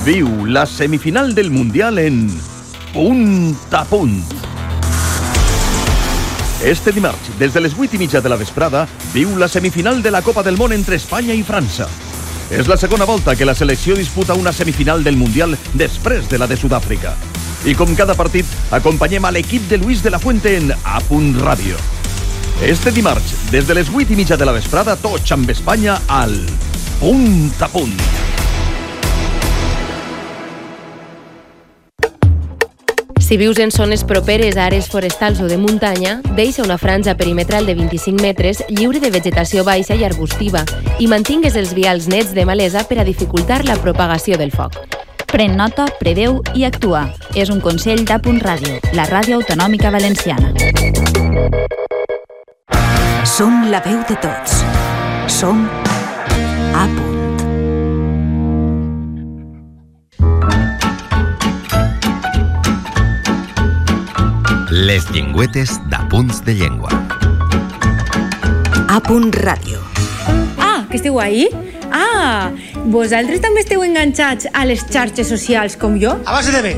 Viu la semifinal del Mundial en Punt a Punt. Este dimarts, des de les 8:30 de la vesprada, viu la semifinal de la Copa del Món entre Espanya i França. És la segona volta que la selecció disputa una semifinal del Mundial després de la de Sud-àfrica. I com cada partit, acompanyem a l'equip de Luis de la Fuente en A Punt Ràdio. Este dimarts, des de les 8:30 de la vesprada, tots amb Espanya al Punt a Punt. Si vius en zones properes a àrees forestals o de muntanya, deixa una franja perimetral de 25 metres lliure de vegetació baixa i arbustiva i mantingues els vials nets de malesa per a dificultar la propagació del foc. Pren nota, preveu i actua. És un consell d'A Punt Ràdio, la ràdio autonòmica valenciana. Som la veu de tots. Som A Punt. Les llengüetes d'Apunts de Llengua. A Punt Ràdio. Que esteu ahí? Vosaltres també esteu enganxats a les xarxes socials com jo? A base de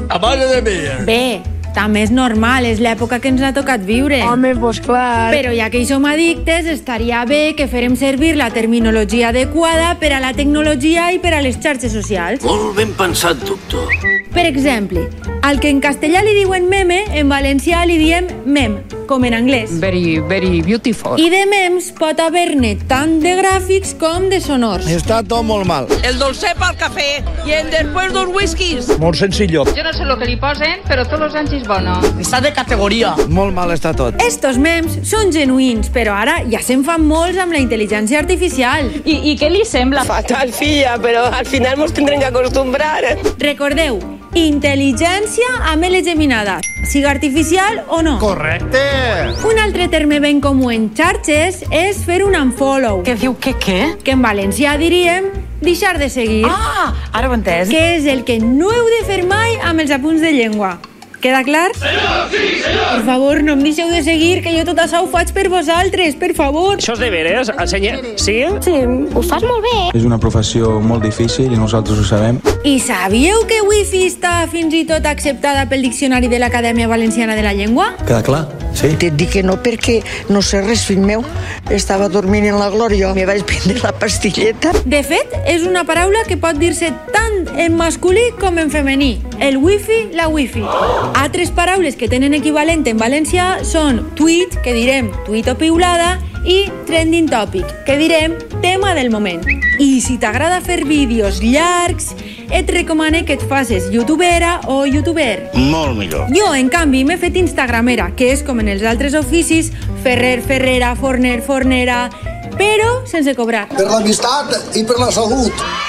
bé. Bé, també és normal, és l'època que ens ha tocat viure. Home, pues clar. Però ja que hi som addictes, estaria bé que farem servir la terminologia adequada per a la tecnologia i per a les xarxes socials. Molt ben pensat, doctor. Per exemple, al que en castellà li diuen meme, en valencià li diem mem, com en anglès. Very, very beautiful. I de mems pot haver-ne tant de gràfics com de sonors. Està tot molt mal. El dolcet al café i després dos whiskies. Molt sencillo. Yo no sé lo que li posen, però tots els anys és bueno. Està de categoria. Molt mal està tot. Estos mems són genuïns, però ara ja se'n fan molts amb la intel·ligència artificial. I què li sembla? Fatal, filla, però al final ens tindrem que acostumbrar. Recordeu, intel·ligència amb L geminada, siga artificial o no. Correcte. Un altre terme ben comú en xarxes és fer un unfollow. Què diu, què? Que en valencià diríem deixar de seguir. Ara ho he entès. Que és el que no heu de fer mai amb els apunts de llengua. Queda clar? Senyor, sí, senyor. Per favor, no em deixeu de seguir, que jo tot això ho faig per vosaltres, per favor. Això és de veres, senyor? Sí? Sí, ho fas molt bé. És una professió molt difícil i nosaltres ho sabem. I sabíeu que Wi-Fi està fins i tot acceptada pel Diccionari de l'Acadèmia Valenciana de la Llengua? Queda clar? Sí. Et dic que no perquè no sé res, fill meu. Estava dormint en la glòria. Me vaig prendre la pastilleta. De fet, és una paraula que pot dir-se tant en masculí com en femení. El wifi, la wifi. Altres paraules que tenen equivalent en valencià són tweet, que direm tuit o piulada, i trending topic, que direm tema del moment. I si t'agrada fer vídeos llargs, et recomane que et facis youtubera o youtuber. Molt millor. Jo, en canvi, m'he fet instagramera, que és com en els altres oficis, ferrer, ferrera, forner, fornera, però sense cobrar. Per l'amistat i per la salut.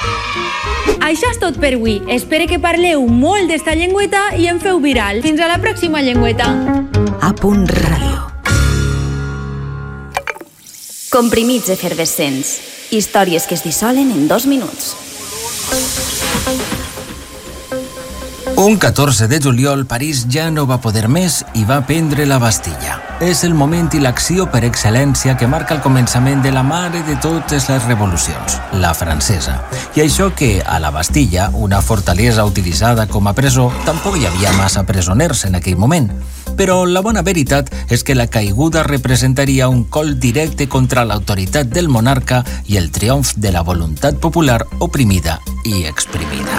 Això és tot per avui. Espero que parleu molt d'esta llengüeta i en feu viral. Fins a la pròxima llengüeta. A Punt Ràdio. Comprimits efervescents. Històries que es dissolen en 2 minuts. Un 14 de juliol, París ja no va poder més i va prendre la Bastilla. És el moment i l'acció per excel·lència que marca el començament de la mare de totes les revolucions, la francesa. I això que, a la Bastilla, una fortalesa utilitzada com a presó, tampoc hi havia massa presoners en aquell moment. Però la bona veritat és que la caiguda representaria un col directe contra l'autoritat del monarca i el triomf de la voluntat popular oprimida i exprimida.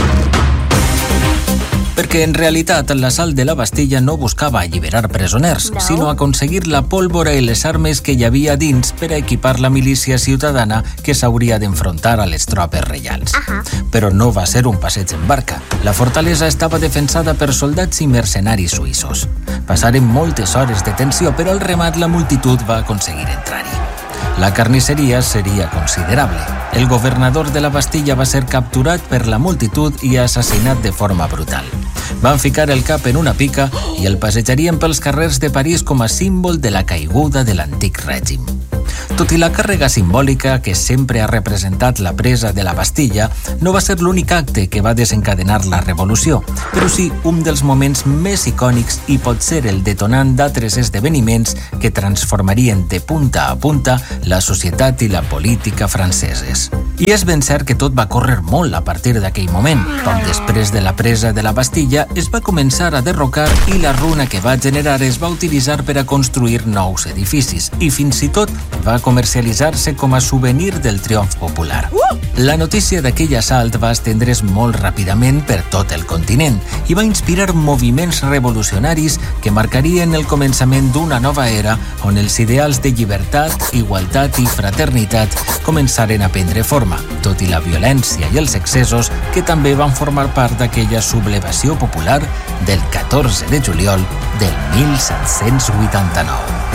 Perquè en realitat l'assalt de la Bastilla no buscava alliberar presoners, sinó aconseguir la pólvora i les armes que hi havia dins per a equipar la milícia ciutadana que s'hauria d'enfrontar a les tropes reials. Però no va ser un passeig en barca. La fortalesa estava defensada per soldats i mercenaris suïssos. Passaren moltes hores de tensió, però al remat la multitud va aconseguir entrar-hi. La carnisseria seria considerable. El governador de la Bastilla va ser capturat per la multitud i assassinat de forma brutal. Van ficar el cap en una pica i el passejarien pels carrers de París com a símbol de la caiguda de l'antic règim. Tot i la càrrega simbòlica que sempre ha representat la presa de la Bastilla, no va ser l'únic acte que va desencadenar la revolució, però sí un dels moments més icònics i potser el detonant d'altres esdeveniments que transformarien de punta a punta la societat i la política franceses. I és ben cert que tot va córrer molt a partir d'aquell moment. Poc després de la presa de la Bastilla es va començar a derrocar i la runa que va generar es va utilitzar per a construir nous edificis i fins i tot va comercialitzar-se com a souvenir del triomf popular. La notícia d'aquell assalt va estendre's molt ràpidament per tot el continent i va inspirar moviments revolucionaris que marcarien el començament d'una nova era on els ideals de llibertat, igualtat i fraternitat començaren a prendre forma, tot i la violència i els excessos que també van formar part d'aquella sublevació popular del 14 de juliol del 1789.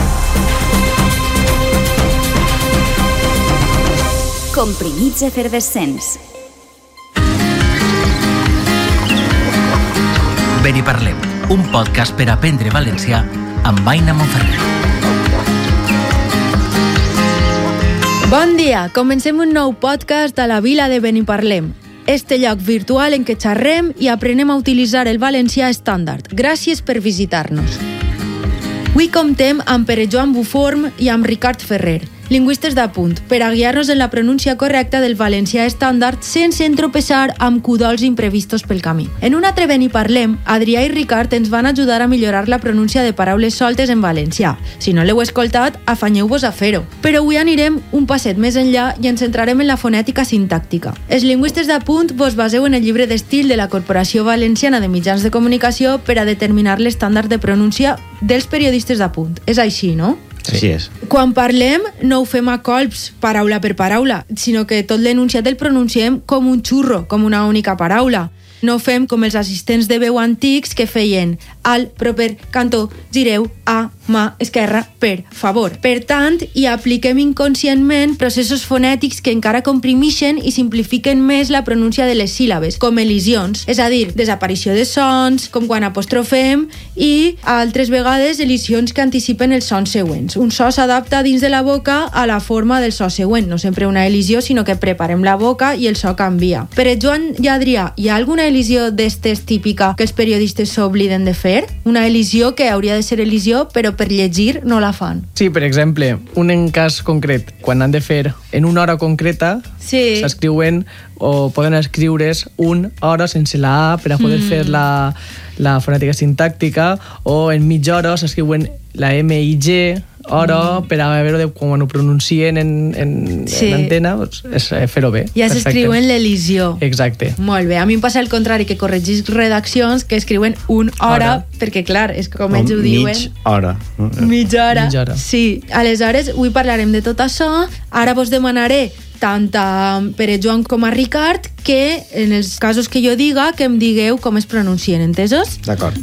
Comprimits efervescents. Ben hi parlem, un podcast per aprendre valencià amb Aina Monferrer. Bon dia, comencem un nou podcast a la vila de Beniparlem. Este lloc virtual en què xerrem i aprenem a utilitzar el valencià estàndard. Gràcies per visitar-nos. Avui comptem amb Pere Joan Buform i amb Ricard Ferrer, lingüistes d'apunt, per a guiar-nos en la pronúncia correcta del valencià estàndard sense entropeçar amb cudols imprevistos pel camí. En un altre Ben hi parlem, Adrià i Ricard ens van ajudar a millorar la pronúncia de paraules soltes en valencià. Si no l'heu escoltat, afanyeu-vos a fer-ho. Però avui anirem un passet més enllà i ens centrarem en la fonètica sintàctica. Els lingüistes d'apunt vos baseu en el llibre d'estil de la Corporació Valenciana de Mitjans de Comunicació per a determinar l'estàndard de pronúncia dels periodistes d'apunt. És així, no? Sí. Així és. Quan parlem, no ho fem a colps, paraula per paraula, sinó que tot l'enunciat el pronunciem com un xurro, com una única paraula. No fem com els assistents de veu antics que feien al, proper, cantó, gireu, a, mà, esquerra, per favor. Per tant, hi apliquem inconscientment processos fonètics que encara comprimixen i simplifiquen més la pronúncia de les síl·labes, com elisions, és a dir, desaparició de sons, com quan apostrofem, i altres vegades elisions que anticipen els sons següents. Un so s'adapta dins de la boca a la forma del so següent, no sempre una elisió, sinó que preparem la boca i el so canvia. Per Joan i Adrià, hi ha alguna elisió d'estes típica que els periodistes s'obliden de fer? Una elisió que hauria de ser elisió, però per llegir no la fan. Sí, per exemple, un cas concret, quan han de fer en una hora concreta, s'escriuen o poden escriure's una hora sense la A per a poder fer la fonètica sintàctica, o en mitja hora s'escriuen la M i G, hora, per a veure quan ho pronuncien en antena, és fer-ho bé. Ja s'escriuen l'elisió. Exacte. Molt bé. A mi em passa el contrari, que corregís redaccions que escriuen una hora, perquè clar, és com ells ho diuen. Mitja hora. Sí. Aleshores, avui parlarem de tot això. Ara vos demanaré tant a Pere Joan com a Ricard que, en els casos que jo diga, que em digueu com es pronuncien, entesos? D'acord.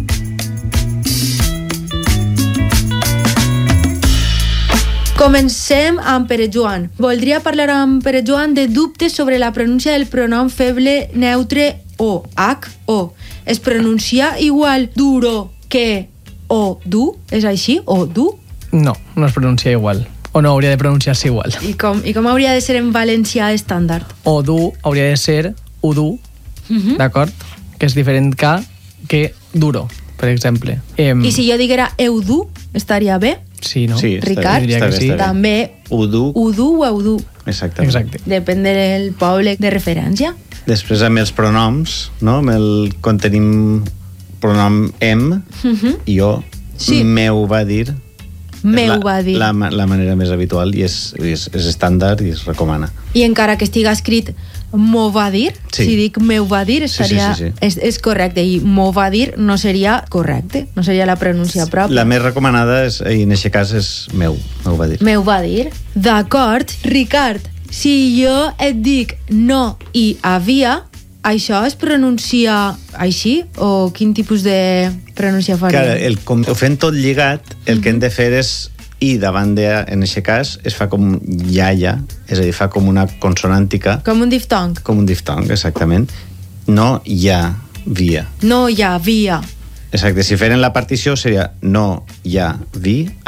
Comencem amb Pere Joan. Voldria parlar amb Pere Joan de dubtes sobre la pronúncia del pronom feble neutre o, H-O. Es pronuncia igual duro que o du? És així? O du? No, no es pronuncia igual. O no hauria de pronunciar-se igual. I com hauria de ser en valencià estàndard? O du hauria de ser udu, d'acord? Que és diferent que duro, per exemple. I si jo diguera eudu, estaria bé? Sí, no? Sí, Ricard, diria que sí. També udu o eudu. Exacte. Depèn del poble de referència. Després amb els pronoms, no? Quan tenim pronom em i jo, meu va dir. Meu va dir. La manera més habitual i és estàndard i es recomana. I encara que estigui escrit mo va dir, si dic meu va dir, estaria, és correcte, i mo va dir no seria correcte, no seria la pronúncia pròpia. La més recomanada en aquest cas és meu va dir. Meu va dir. D'acord. Ricard, si jo et dic no hi havia, això es pronuncia així? O quin tipus de pronuncia faria? Clar, com ho fem tot lligat, el que hem de fer és i davant de, en aquest cas, es fa com iaia, és a dir, fa com una consonàntica. Com un diftong. Com un diftong, exactament. No hi havia. No hi havia. Exacte, si feren la partició seria no hi havia.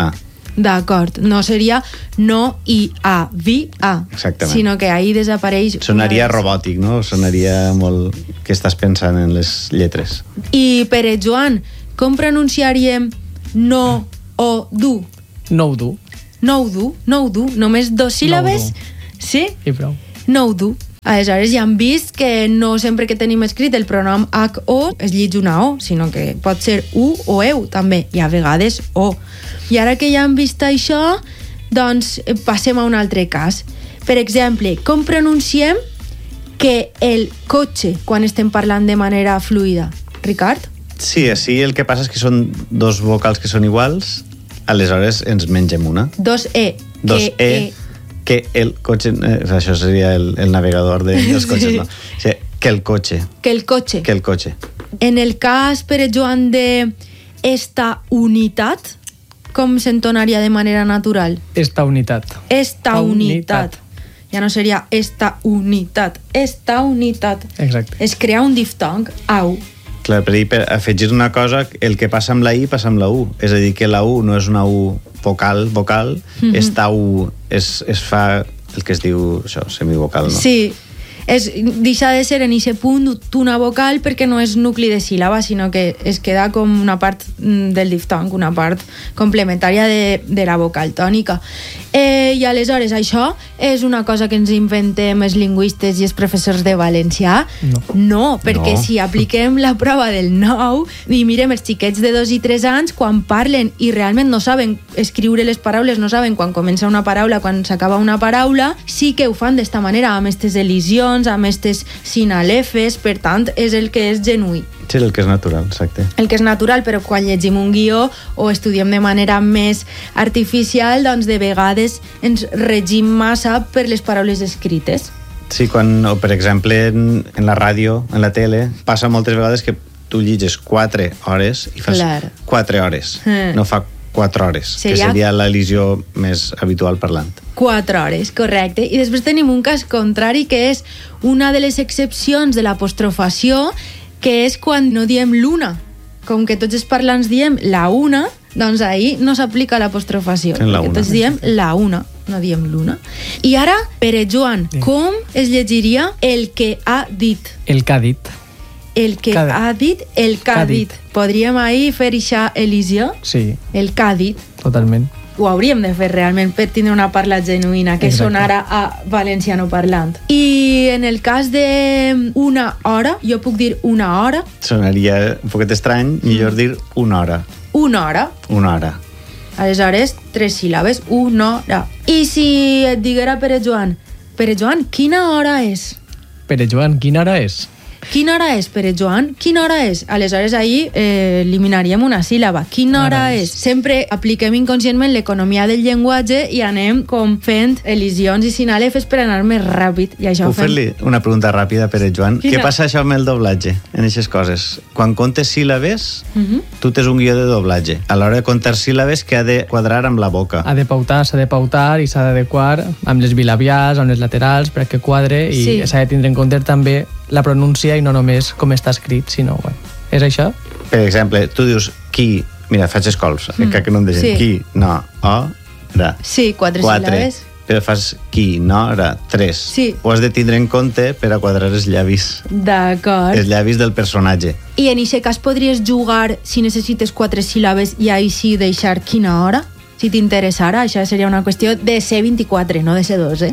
D'acord, no seria no i a, vi a. Exactament. Sinó que ahí desapareix... Sonaria robòtic, no? Sonaria molt... que estàs pensant en les lletres. I, Pere Joan, com pronunciaríem no o du? No ho du. No ho du, només 2 síl·labes? Sí? I prou. No ho du. Aleshores ja hem vist que no sempre que tenim escrit el pronom H-O es llig una O, sinó que pot ser U o EU també, i a vegades O. I ara que ja hem vist això, doncs passem a un altre cas. Per exemple, com pronunciem que el cotxe quan estem parlant de manera fluida? Ricard? Sí, el que passa és que són 2 vocals que són iguals, aleshores ens mengem una. 2E. 2E. Que el cotxe... això seria el navegador dels cotxes, no? O sigui, que el cotxe. Que el cotxe. Que el cotxe. En el cas, Pere Joan, de esta unitat, com s'entonaria de manera natural? Esta unitat. Esta unitat. Ja no seria esta unitat. Esta unitat. Exacte. Es crea un diftong, au. Clar, per afegir una cosa, el que passa amb la I passa amb la U. És a dir, que la U no és una U vocal, esta U es fa el que es diu això, semivocal, no? Sí, deixa de ser en aquest punt una vocal perquè no és nucli de síl·laba, sinó que es queda com una part del diftong, una part complementària de la vocal tònica. I aleshores això és una cosa que ens inventem els lingüistes i els professors de valencià? No, perquè si apliquem la prova del 9 i mirem els xiquets de 2 i 3 anys, quan parlen i realment no saben escriure les paraules, no saben quan comença una paraula, quan s'acaba una paraula, sí que ho fan d'esta manera, amb aquestes elisions, amb aquestes sinalefes, per tant, és el que és genuí. Sí, el que és natural, exacte. El que és natural, però quan llegim un guió o estudiem de manera més artificial, doncs de vegades ens regim massa per les paraules escrites. Sí, o per exemple en la ràdio, en la tele, passa moltes vegades que tu lliges 4 hores i fas 4 hores, no fa 4 hores, que seria l'elisió més habitual parlant. 4 hores, correcte. I després tenim un cas contrari, que és una de les excepcions de l'apostrofació, que és quan no diem l'una. Com que tots els parlants diem la una, doncs ahir no s'aplica l'apostrofació. Perquè tots diem la una, no diem l'una. I ara, Pere Joan, com es llegiria el que ha dit? El que ha dit. El que ha dit, el que ha dit. Podríem ahir fer aquesta elisió? Sí. El que ha dit. Totalment. Ho hauríem de fer realment per tindre una parla genuïna que sonara a valenciano parlant. I en el cas d'una hora, jo puc dir una hora. Sonaria un poquet estrany, millor dir una hora. Una hora. Una hora. Aleshores, 3 síl·labes, una hora. I si et diguera Pere Joan, quina hora és? Pere Joan, quina hora és? Quina hora és, Pere Joan? Quina hora és? Aleshores, ahir eliminaríem una síl·laba. Quina hora és? Sempre apliquem inconscientment l'economia del llenguatge i anem com fent elisions i sinalefes per anar més ràpid. Puc fer-li una pregunta ràpida, Pere Joan? Què passa això amb el doblatge, en aquestes coses? Quan comptes síl·labes, tu tens un guió de doblatge. A l'hora de comptar síl·labes, que ha de quadrar amb la boca? S'ha de pautar i s'ha d'adequar amb les bilabials, amb les laterals, perquè quadre, i s'ha de tindre en compte també la pronúncia i no només com està escrit, sinó, bueno, és això? Per exemple, tu dius qui, mira, faig escols, que no em deixen, qui, no, o, ra. Sí, 4 síl·labes. Però fas qui, no, ra, 3. Sí. Ho has de tindre en compte per a quadrar els llavis. D'acord. Els llavis del personatge. I en aquest cas podries jugar si necessites 4 síl·labes i així deixar quina hora? Si t'interessara, això seria una qüestió de C24, no de C2,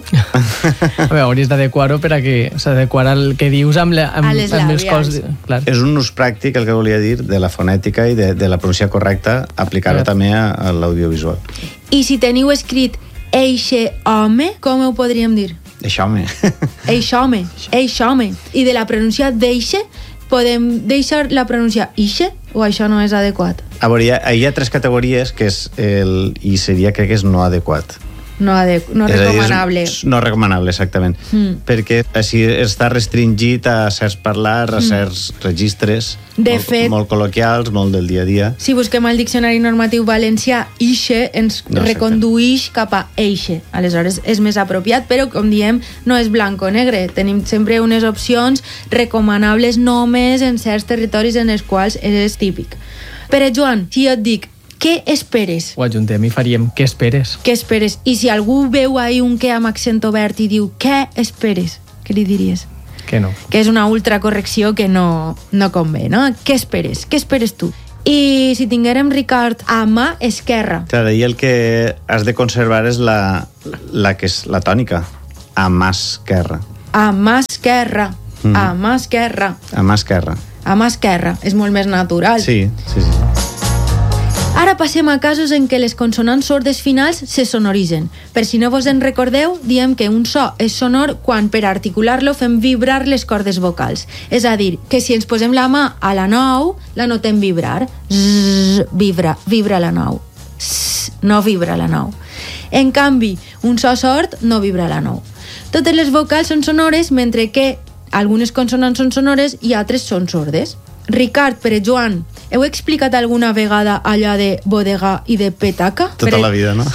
A veure, hauries d'adequar-ho per a que s'adequar el que dius amb els cos... Clar. És un ús pràctic, el que volia dir, de la fonètica i de la pronunciació correcta, aplicar-ho també a l'audiovisual. I si teniu escrit eixe home, com ho podríem dir? Eixome. Eixome, eixome. I de la pronúncia d'eixe, podem deixar la pronúncia ixe o això no és adequat? A veure, hi ha 3 categories que és i seria, crec que és no adequat. No recomanable. No recomanable, exactament. Perquè així està restringit a certs parlars, a certs registres molt col·loquials, molt del dia a dia. Si busquem al diccionari normatiu valencià, ixe ens reconduïx cap a eixe. Aleshores és més apropiat, però com diem, no és blanc o negre. Tenim sempre unes opcions recomanables només en certs territoris en els quals és típic. Pere Joan, si jo et dic què esperes? Ho ajuntem i faríem què esperes. Què esperes? I si algú veu ahí un què amb accent obert i diu què esperes, què li diries? Que no. Que és una ultracorrecció que no convé, no? Què esperes? Què esperes tu? I si tinguérem, Ricard, a mà esquerra. Clar, i el que has de conservar és la que és la tònica. A mà esquerra. A mà esquerra. A mà esquerra. A mà esquerra. A mà esquerra. És molt més natural. Sí. Ara passem a casos en què les consonants sordes finals se sonoritzen. Per si no vos en recordeu, diem que un so és sonor quan per articular-lo fem vibrar les cordes vocals. És a dir, que si ens posem la mà a la 9, la notem vibrar. Zzz, vibra la 9. Zzz, no vibra la 9. En canvi, un so sord no vibra la 9. Totes les vocals són sonores, mentre que algunes consonants són sonores i altres són sordes. Ricard, Pere Joan, heu explicat alguna vegada allò de bodega i de petaca? Tota la vida, no?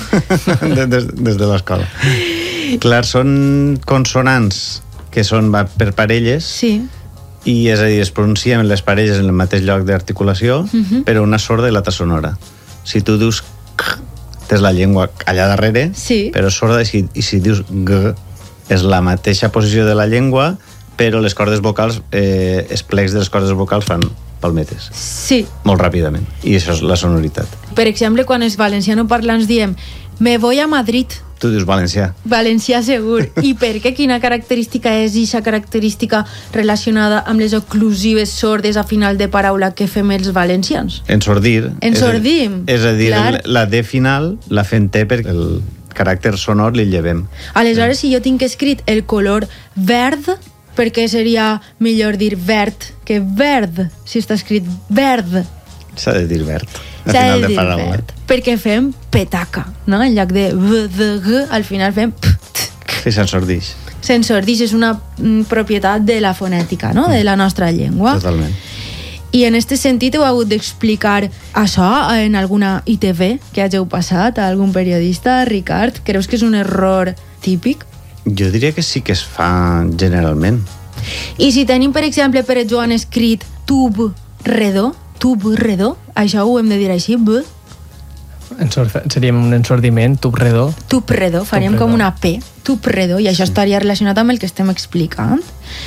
Des de l'escola. Clar, són consonants que són per parelles. Sí. I, és a dir, es pronuncien les parelles en el mateix lloc d'articulació, però una sorda i l'altra sonora. Si tu dius k, tens la llengua allà darrere, però sorda, i si dius g, és la mateixa posició de la llengua, però les cordes vocals, els plecs de les cordes vocals fan palmetes. Sí. Molt ràpidament. I això és la sonoritat. Per exemple, quan els valenciano parlants diem me voy a Madrid. Tu dius valencià. Valencià segur. I per què? Quina característica és aquesta característica relacionada amb les oclusives sordes a final de paraula que fem els valencians? Ensordir. Ensordim. És a dir, la D final la fem T perquè el caràcter sonor li llevem. Aleshores, si jo tinc escrit el color verd, per què seria millor dir verd que verd, si està escrit verd? S'ha de dir verd, al final de paraula. Verd, perquè fem petaca, no? En lloc de v, de g, al final fem p, t, k. Sí, s'ensordix. S'ensordix és una propietat de la fonètica, no? De la nostra llengua. Totalment. I en aquest sentit heu hagut d'explicar això en alguna ITV que hàgeu passat a algun periodista, Ricard? Creus que és un error típic? Jo diria que sí que es fa generalment. I si tenim, per exemple, per Joan escrit tub redó, això ho hem de dir així, b? Seria un ensordiment, tub redó. Tub redó, faríem com una P, tub redó, i això estaria relacionat amb el que estem explicant.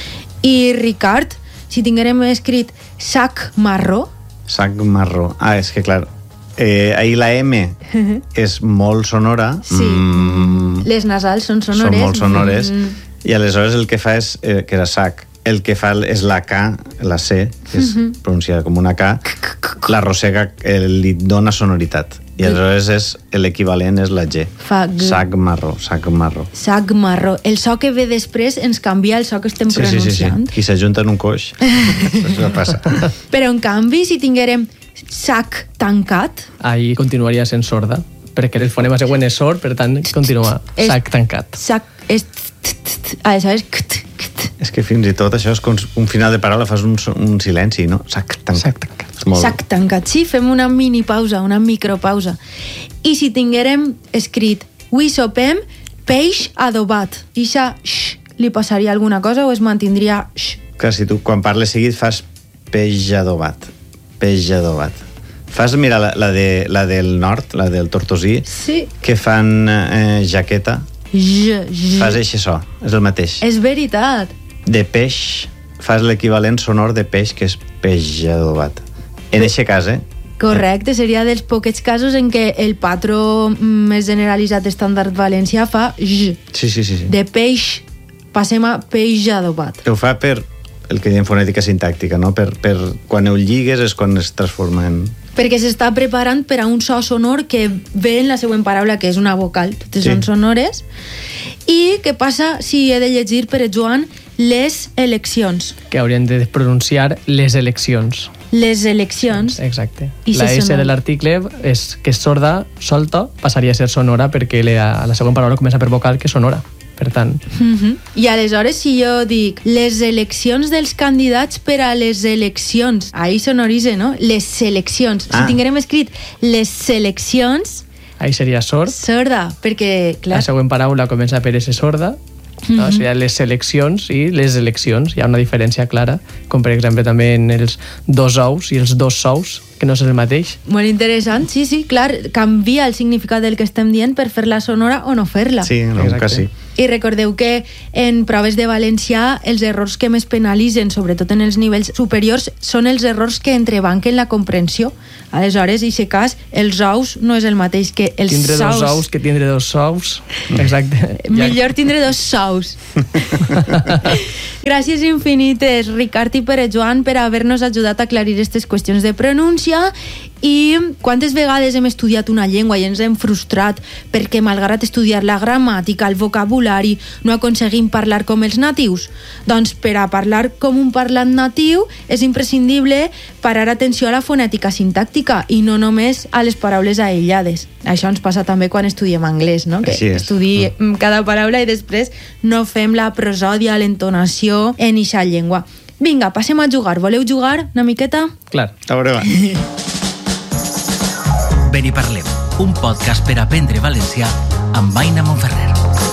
I Ricard, si tinguérem escrit sac marró... Sac marró. Ah, és que clar, ahir la M és molt sonora. Sí, les nasals són sonores. Són molt sonores. I aleshores el que fa és, que era sac, el que fa és la K, la C, que és pronunciada com una K, l'arrossega, li dona sonoritat. I aleshores l'equivalent és la G. Sac marró, sac marró. Sac marró. El so que ve després ens canvia el so que estem pronunciant. Sí. Qui s'ajunta en un coix, això passa. Però en canvi, si tinguérem sac tancat... Ahí continuaria sent sorda, perquè el fonema següent és sord, per tant, continua. Sac tancat. Sac és... Aleshores... És que fins i tot això és com un final de paraula, fas un silenci, no? Sac tancat. Sac tancat. Sí, fem una mini pausa, una micropausa. I si tinguérem escrit avui sopem peix adobat, i això li passaria alguna cosa o es mantindria Clar, si tu quan parles seguit fas peix adobat. Peix adobat. Fas, mira, la del nord, la del tortosí, que fan jaqueta. Fas eixe so, és el mateix. És veritat. De peix, fas l'equivalent sonor de peix, que és peix adobat. En eixe cas, Correcte, seria dels poquets casos en què el patró més generalitzat estàndard valencià fa j. Sí. De peix passem a peix adobat. Ho fa per el que diem fonètica sintàctica, no? Per quan ho lligues és quan es transforma en... Perquè s'està preparant per a un so sonor que ve en la següent paraula, que és una vocal. Totes són sonores. I què passa si he de llegir, per Joan, les eleccions? Que haurien de pronunciar les eleccions. Les eleccions. Exacte. La S de l'article és que és sorda, solta, passaria a ser sonora perquè la següent paraula comença per vocal, que és sonora. Per tant... I aleshores, si jo dic les eleccions dels candidats per a les eleccions, ahí sonoritza, no? Les seleccions. Si tinguérem escrit les seleccions... Ahí seria sord. Sorda, perquè, clar... La següent paraula comença per S sorda, no? Seria les seleccions i les eleccions. Hi ha una diferència clara, com per exemple també en els dos ous i els dos sous, que no és el mateix. Molt interessant, sí, clar, canvia el significat del que estem dient per fer-la sonora o no fer-la. Sí, que sí. I recordeu que en proves de valencià els errors que més penalitzen, sobretot en els nivells superiors, són els errors que entrebanquen la comprensió. Aleshores, en aquest cas, els ous no és el mateix que els sous. Tindre 2 ous que tindre 2 sous. Exacte. Millor tindre 2 sous. Gràcies infinites, Ricard i Pere Joan, per haver-nos ajudat a aclarir aquestes qüestions de pronúncia. I quantes vegades hem estudiat una llengua i ens hem frustrat perquè, malgrat estudiar la gramàtica, el vocabulari, no aconseguim parlar com els natius? Doncs per a parlar com un parlant natiu és imprescindible parar atenció a la fonètica sintàctica i no només a les paraules aïllades. Això ens passa també quan estudiem anglès, no? Que estudiem cada paraula i després no fem la prosòdia, l'entonació en eixa llengua. Vinga, passem a jugar. Voleu jugar una miqueta? Clar. A veure, va. Ben i parlem, un podcast per aprendre valencià amb Aina Montferrer.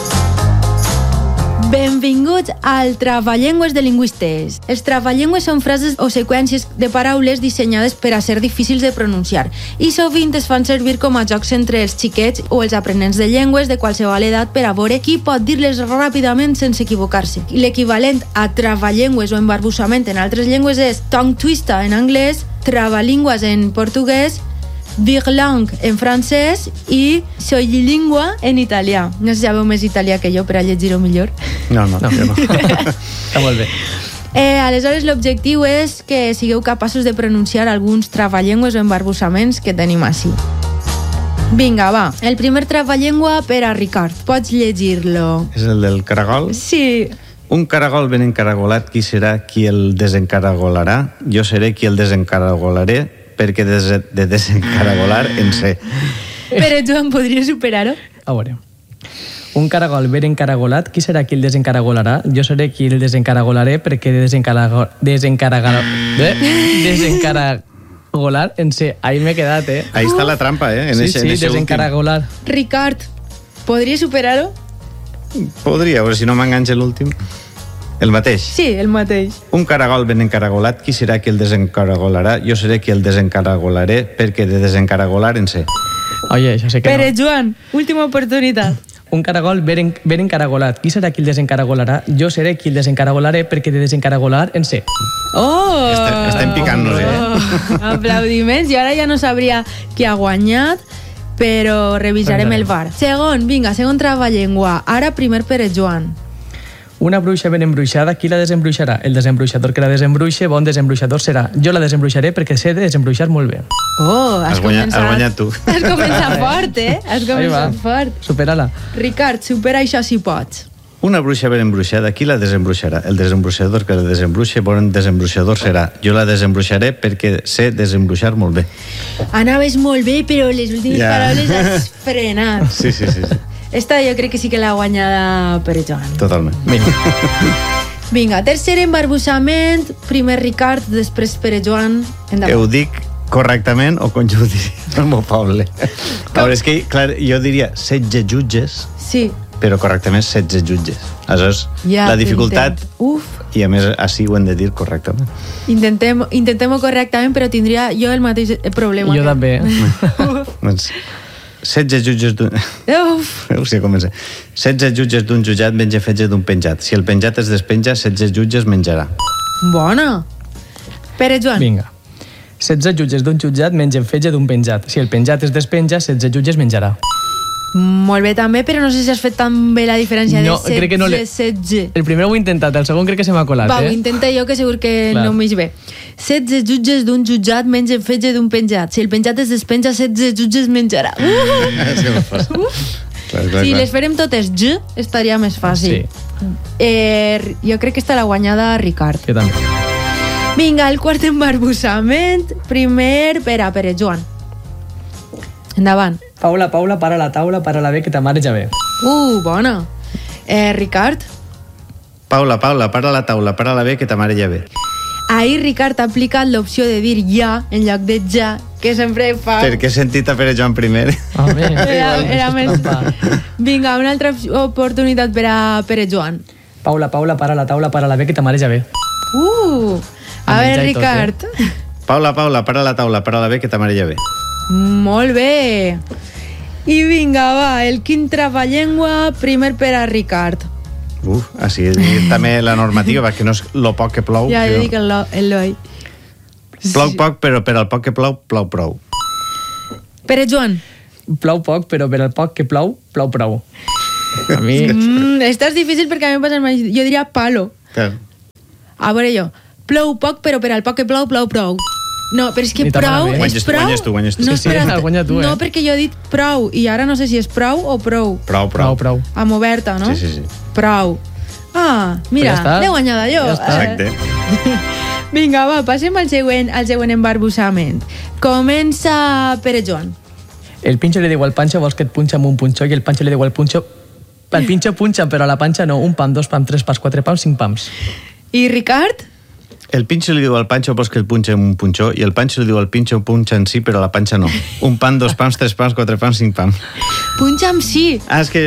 Benvinguts al Travallengües de Lingüistes. Els travallengües són frases o seqüències de paraules dissenyades per a ser difícils de pronunciar i sovint es fan servir com a jocs entre els xiquets o els aprenents de llengües de qualsevol edat per a veure qui pot dir-les ràpidament sense equivocar-se. L'equivalent a travallengües o embarbussament en altres llengües és tongue twister en anglès, trabalingües en portuguès, Virlang en francès i soilingua en italià. No sé si sabeu més italià que jo per a llegir-ho millor. No, jo no. Està molt bé. Aleshores, l'objectiu és que sigueu capaços de pronunciar alguns travallengües o embarbussaments que tenim així. Vinga, va. El primer travallengua per a Ricard. Pots llegir-lo. És el del caragol? Sí. Un caragol ben encaragolat, qui serà qui el desencaragolarà? Jo seré qui el desencaragolaré, perquè de desencaragolar en sé. Però Joan, podria superar-ho? A veure. Un caragol ben encaragolat, qui serà qui el desencaragolarà? Jo seré qui el desencaragolaré perquè desencaragolar en sé. Ahí m'he quedat, Ahí està la trampa, En sí, desencaragolar. Ricard, podria superar-ho? Podria, a veure si no m'enganxa l'últim. El mateix? Sí, el mateix. Un caragol ben encaragolat, qui serà qui el desencaragolarà? Jo seré qui el desencaragolaré perquè de desencaragolar en sé. Oye, això sé que Pere Joan, última oportunitat. Un caragol ben encaragolat, qui serà qui el desencaragolarà? Jo seré qui el desencaragolaré perquè de desencaragolar en sé. Oh! Estem picant-nos, Aplaudiments. I ara ja no sabria qui ha guanyat, però revisarem el VAR. Segon travallengua. Ara primer Pere Joan. Una bruixa ben embruixada, qui la desembruixarà? El desembruixador que la desembruixe, bon desembruixador serà. Jo la desembruixaré perquè sé de desembruixar molt bé. Oh, has guanyat tu. Has començat fort, Has començat fort. Supera-la. Ricard, supera això si pots. Una bruixa ben embruixada, qui la desembruixarà? El desembruixador que la desembruixe, bon desembruixador serà. Jo la desembruixaré perquè sé desembruixar molt bé. Anaves molt bé, però les últimes paraules has frenat. Sí. Esta jo crec que sí que l'ha guanyada Pere Joan. Totalment. Vinga, tercer embarbussament, primer Ricard, després Pere Joan. Endavant. Ho dic correctament o com jo ho diria al meu poble? A veure, és que, clar, jo diria 16 jutges, sí, però correctament 16 jutges. Aleshores, la dificultat... I a més, així ho hem de dir correctament. Intentem-ho correctament, però tindria jo el mateix problema. Jo també. Doncs 16 jutges d'un... Sí, comença. 16 jutges d'un jutjat menja fetge d'un penjat. Si el penjat es despenja, 16 jutges menjarà. Bona! Pere Joan. Vinga. 16 jutges d'un jutjat mengen fetge d'un penjat. Si el penjat es despenja, 16 jutges menjarà. Molt bé també, però no sé si has fet tan bé la diferència de 16. El primer ho he intentat, el segon crec que se m'ha colat. Ho intenta jo, que segur que no m'hi ve. 16 jutges d'un jutjat mengen fetge d'un penjat. Si el penjat es despenja, 16 jutges menjarà. Si les farem totes estaria més fàcil. Jo crec que està la guanyada Ricard. Jo també. Vinga, el quart embarbussament. Primer per a Pere Joan. Endavant. Paula, para la taula, para la bé, que ta mare ja ve. Bona. Ricard? Paula, para la taula, para la bé, que ta mare ja ve. Ahir Ricard ha aplicat l'opció de dir ja en lloc de ja, que sempre fa... Perquè he sentit a Pere Joan primer. Era més... Vinga, una altra oportunitat per a Pere Joan. Paula, para la taula, para la bé, que ta mare ja ve. A veure, Ricard. Paula, para la taula, para la bé, que ta mare ja ve. Molt bé. I vinga, va, el quin trapallengua, primer per a Ricard. Així també la normativa, perquè no és lo poc que plou. Ja, jo dic l'oi. Plou poc, però per al poc que plou, plou prou. Pere Joan. Plou poc, però per al poc que plou, plou prou. A mi... Estàs difícil perquè a mi em passa el mateix. Jo diria palo. Clar. A veure jo. Plou poc, però per al poc que plou, plou prou. No, però és que prou és prou. Guanyes tu. No, no, perquè jo he dit prou, i ara no sé si és prou o prou. Prou. Amb oberta, no? Sí. Prou. Ah, mira, l'he guanyada jo. Exacte. Vinga, va, passem al següent embarbussament. Comença Pere Joan. El pincho le digo al Pancho, vols que et punxa amb un punxó, i el Pancho le digo al Punxo, el pincho punxa, però a la panxa no, 1 pam, 2 pam, 3 pams, 4 pams, 5 pams. I Ricard? El pincho li diu al Pancho, vols que el punxa amb un punxó, i el Pancho li diu al pincho, punxa en sí, però a la panxa no. 1 pam, 2 pams, 3 pams, 4 pams, 5 pams. Punxa amb sí. És que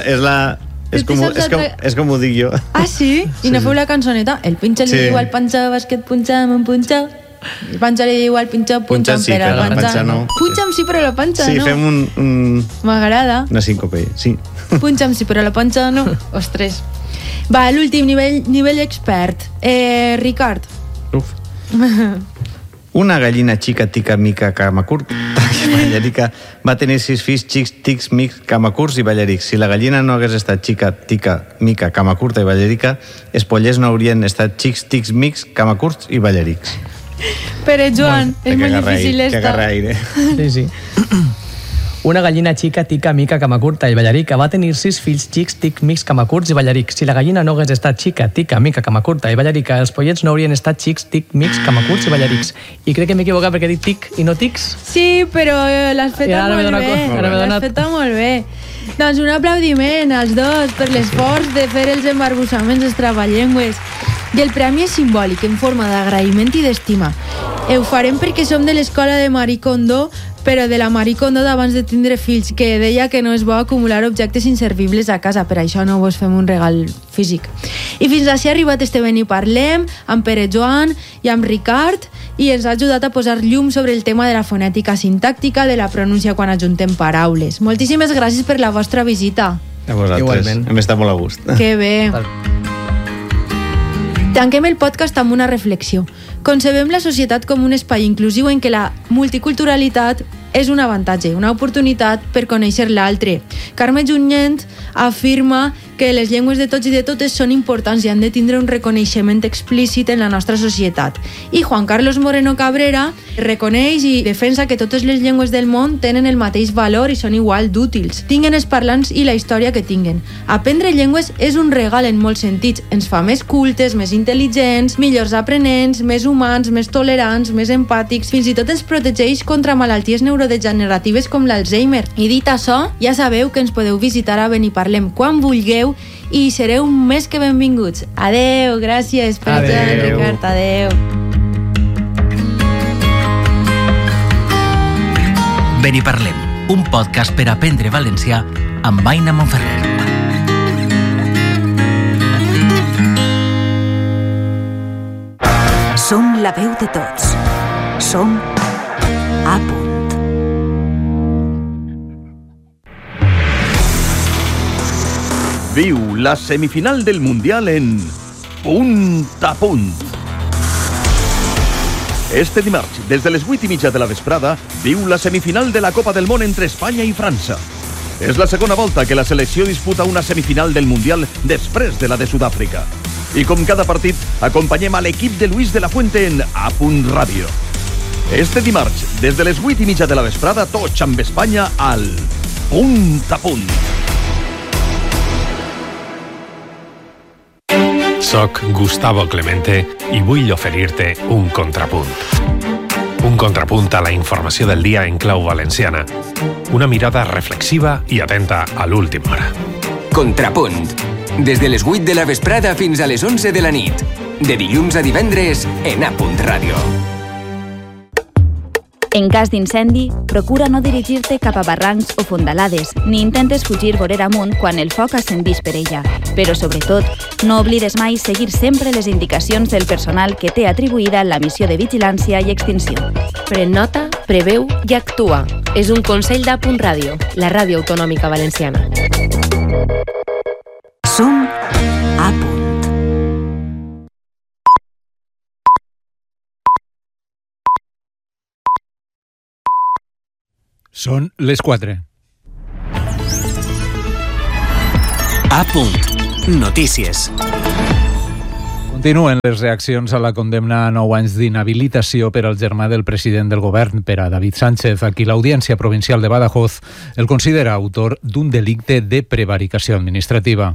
és com ho dic jo. Ah, sí? I no feu la cançoneta? El pincho li diu al Pancho, vols que et punxa amb un punxó? El Pancho li diu al pincho, punxa sí, però la panxa no. Punxa amb sí, però la panxa no. Sí, fem un... M'agrada. Una síncope, sí. Punxa amb sí, però la panxa no. Ostres. Va, l'últim nivell expert. Ricard. Uf. Una gallina xica, tica, mica, camacurt, ballerica, va tenir 6 fills xics, tics, mics, camacurts i ballerics. Si la gallina no hagués estat xica, tica, mica, camacurta i ballerica, els pollers no haurien estat xics, tics, mics, camacurts i ballerics. Pere Joan, és molt difícil esta. Que agarra aire. Sí. Una gallina xica, tica, mica, camacurta i ballerica va tenir 6 fills xics, tic, mics, camacurts i ballerics. Si la gallina no hagués estat xica, tica, mica, camacurta i ballerica, els pollets no haurien estat xics, tic, mics, camacurts i ballerics. I crec que m'he equivocat perquè he dit tic i no tics. Sí, però l'has fet molt bé. L'has fet molt bé. Doncs un aplaudiment als dos per l'esforç de fer els embarbussaments dels trapallengües. I el premi és simbòlic, en forma d'agraïment i d'estima. Ho farem perquè som de l'escola de Marie Kondo, però de la Marie Kondo d'abans de tindre fills, que deia que no és bo acumular objectes inservibles a casa, per això no vos fem un regal físic. I fins així ha arribat este Ben i Parlem, amb Pere Joan i amb Ricard, i ens ha ajudat a posar llum sobre el tema de la fonètica sintàctica, de la pronúncia quan ajuntem paraules. Moltíssimes gràcies per la vostra visita. A vosaltres. Igualment. Hem estat molt a gust. Que bé. Tanquem el podcast amb una reflexió. Concebem la societat com un espai inclusiu en què la multiculturalitat és un avantatge, una oportunitat per conèixer l'altre. Carme Junyent afirma que les llengües de tots i de totes són importants i han de tindre un reconeixement explícit en la nostra societat. I Juan Carlos Moreno Cabrera reconeix i defensa que totes les llengües del món tenen el mateix valor i són igual d'útils, tinguen els parlants i la història que tinguen. Aprendre llengües és un regal en molts sentits. Ens fa més cultes, més intel·ligents, millors aprenents, més humans, més tolerants, més empàtics, fins i tot ens protegeix contra malalties neurodegeneratives com l'Alzheimer. I dit això, ja sabeu que ens podeu visitar a Beniparlem quan vulgueu i sereu més que benvinguts. Adeu, gràcies per tot, Ricard, adeu. Beniparlem, un podcast per aprendre valencià amb Aina Monferrer. Som la veu de tots. Som A Punt. Viu la semifinal del Mundial en Punt a Punt. Este dimarts, des de les 8:30 de la vesprada, viu la semifinal de la Copa del Món entre Espanya i França. És la segona volta que la selecció disputa una semifinal del Mundial després de la de Sud-àfrica. I com cada partit, acompanyem a l'equip de Luis de la Fuente en A Punt Ràdio. Este dimarts, des de les 8:30 de la vesprada, tots amb Espanya al Punt a Punt. Soc Gustavo Clemente i vull oferir-te un contrapunt. Un contrapunt a la informació del dia en clau valenciana. Una mirada reflexiva i atenta a l'última hora. Contrapunt. Des de les 8 de la vesprada fins a les 11 de la nit. De dilluns a divendres en A Punt Ràdio. En cas d'incendi, procura no dirigir-te cap a barrancs o fondalades, ni intentes fugir vorera amunt quan el foc ascendís per ella. Però, sobretot, no oblides mai seguir sempre les indicacions del personal que té atribuïda la missió de vigilància i extinció. Pren nota, preveu i actua. És un consell d'A.Ràdio, la ràdio autonòmica valenciana. Som a punt. Són les 4. A punt. Notícies. Continuen les reaccions a la condemna a 9 anys d'inhabilitació per al germà del president del govern, per a David Sánchez, a qui l'Audiència Provincial de Badajoz el considera autor d'un delicte de prevaricació administrativa.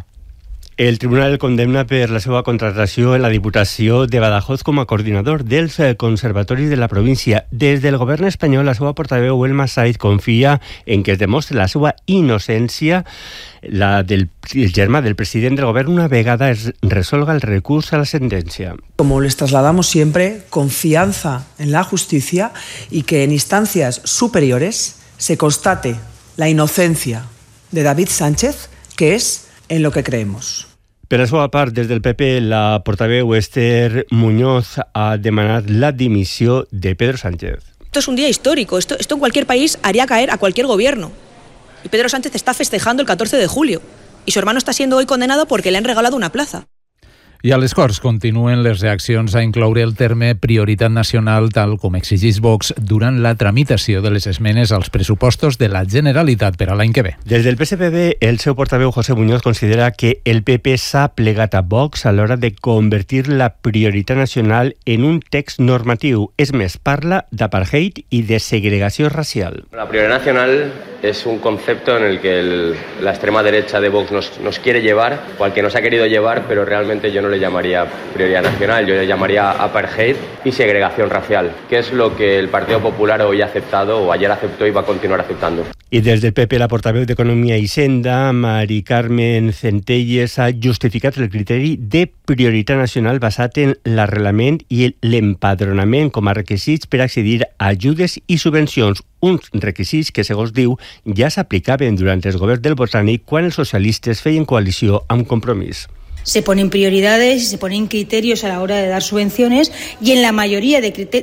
El tribunal el condemna per la seva contratació en la Diputació de Badajoz com a coordinador dels conservatoris de la província. Des del govern espanyol, la seva portaveu, Elma Said, confia en que es demostre la seva innocència, la del germà del president del govern, una vegada es resolga el recurs a la sentencia. Como les trasladamos siempre, confianza en la justicia y que en instancias superiores se constate la inocencia de David Sánchez, que es en lo que creemos. Per la seva part, des del PP, la portaveu Esther Muñoz ha demanat la dimissió de Pedro Sánchez. Esto es un día histórico, esto en cualquier país haría caer a cualquier gobierno. Y Pedro Sánchez está festejando el 14 de julio. Y su hermano está siendo hoy condenado porque le han regalado una plaza. I a les Corts continuen les reaccions a incloure el terme prioritat nacional, tal com exigís Vox durant la tramitació de les esmenes als pressupostos de la Generalitat per a l'any que ve. Des del PSPB, el seu portaveu José Muñoz considera que el PP s'ha plegat a Vox a l'hora de convertir la prioritat nacional en un text normatiu. És més, parla d'apartheid i de segregació racial. La prioridad nacional es un concepto en el que la extrema derecha de Vox nos quiere llevar, o al que nos ha querido llevar, pero realmente yo no le llamaría prioridad nacional, yo le llamaría apartheid y segregación racial, que es lo que el Partido Popular hoy ha aceptado, o ayer aceptó y va a continuar aceptando. I des del PP, la portaveu d'Economia i Hisenda, Mari Carmen Centelles, ha justificat el criteri de prioritat nacional basat en l'arrelament i l'empadronament com a requisits per accedir a ajudes i subvencions, uns requisits que, segons diu, ja s'aplicaven durant els governs del Botànic quan els socialistes feien coalició amb Compromís. Se ponen prioridades y se ponen criterios a la hora de dar subvenciones, y en la mayoría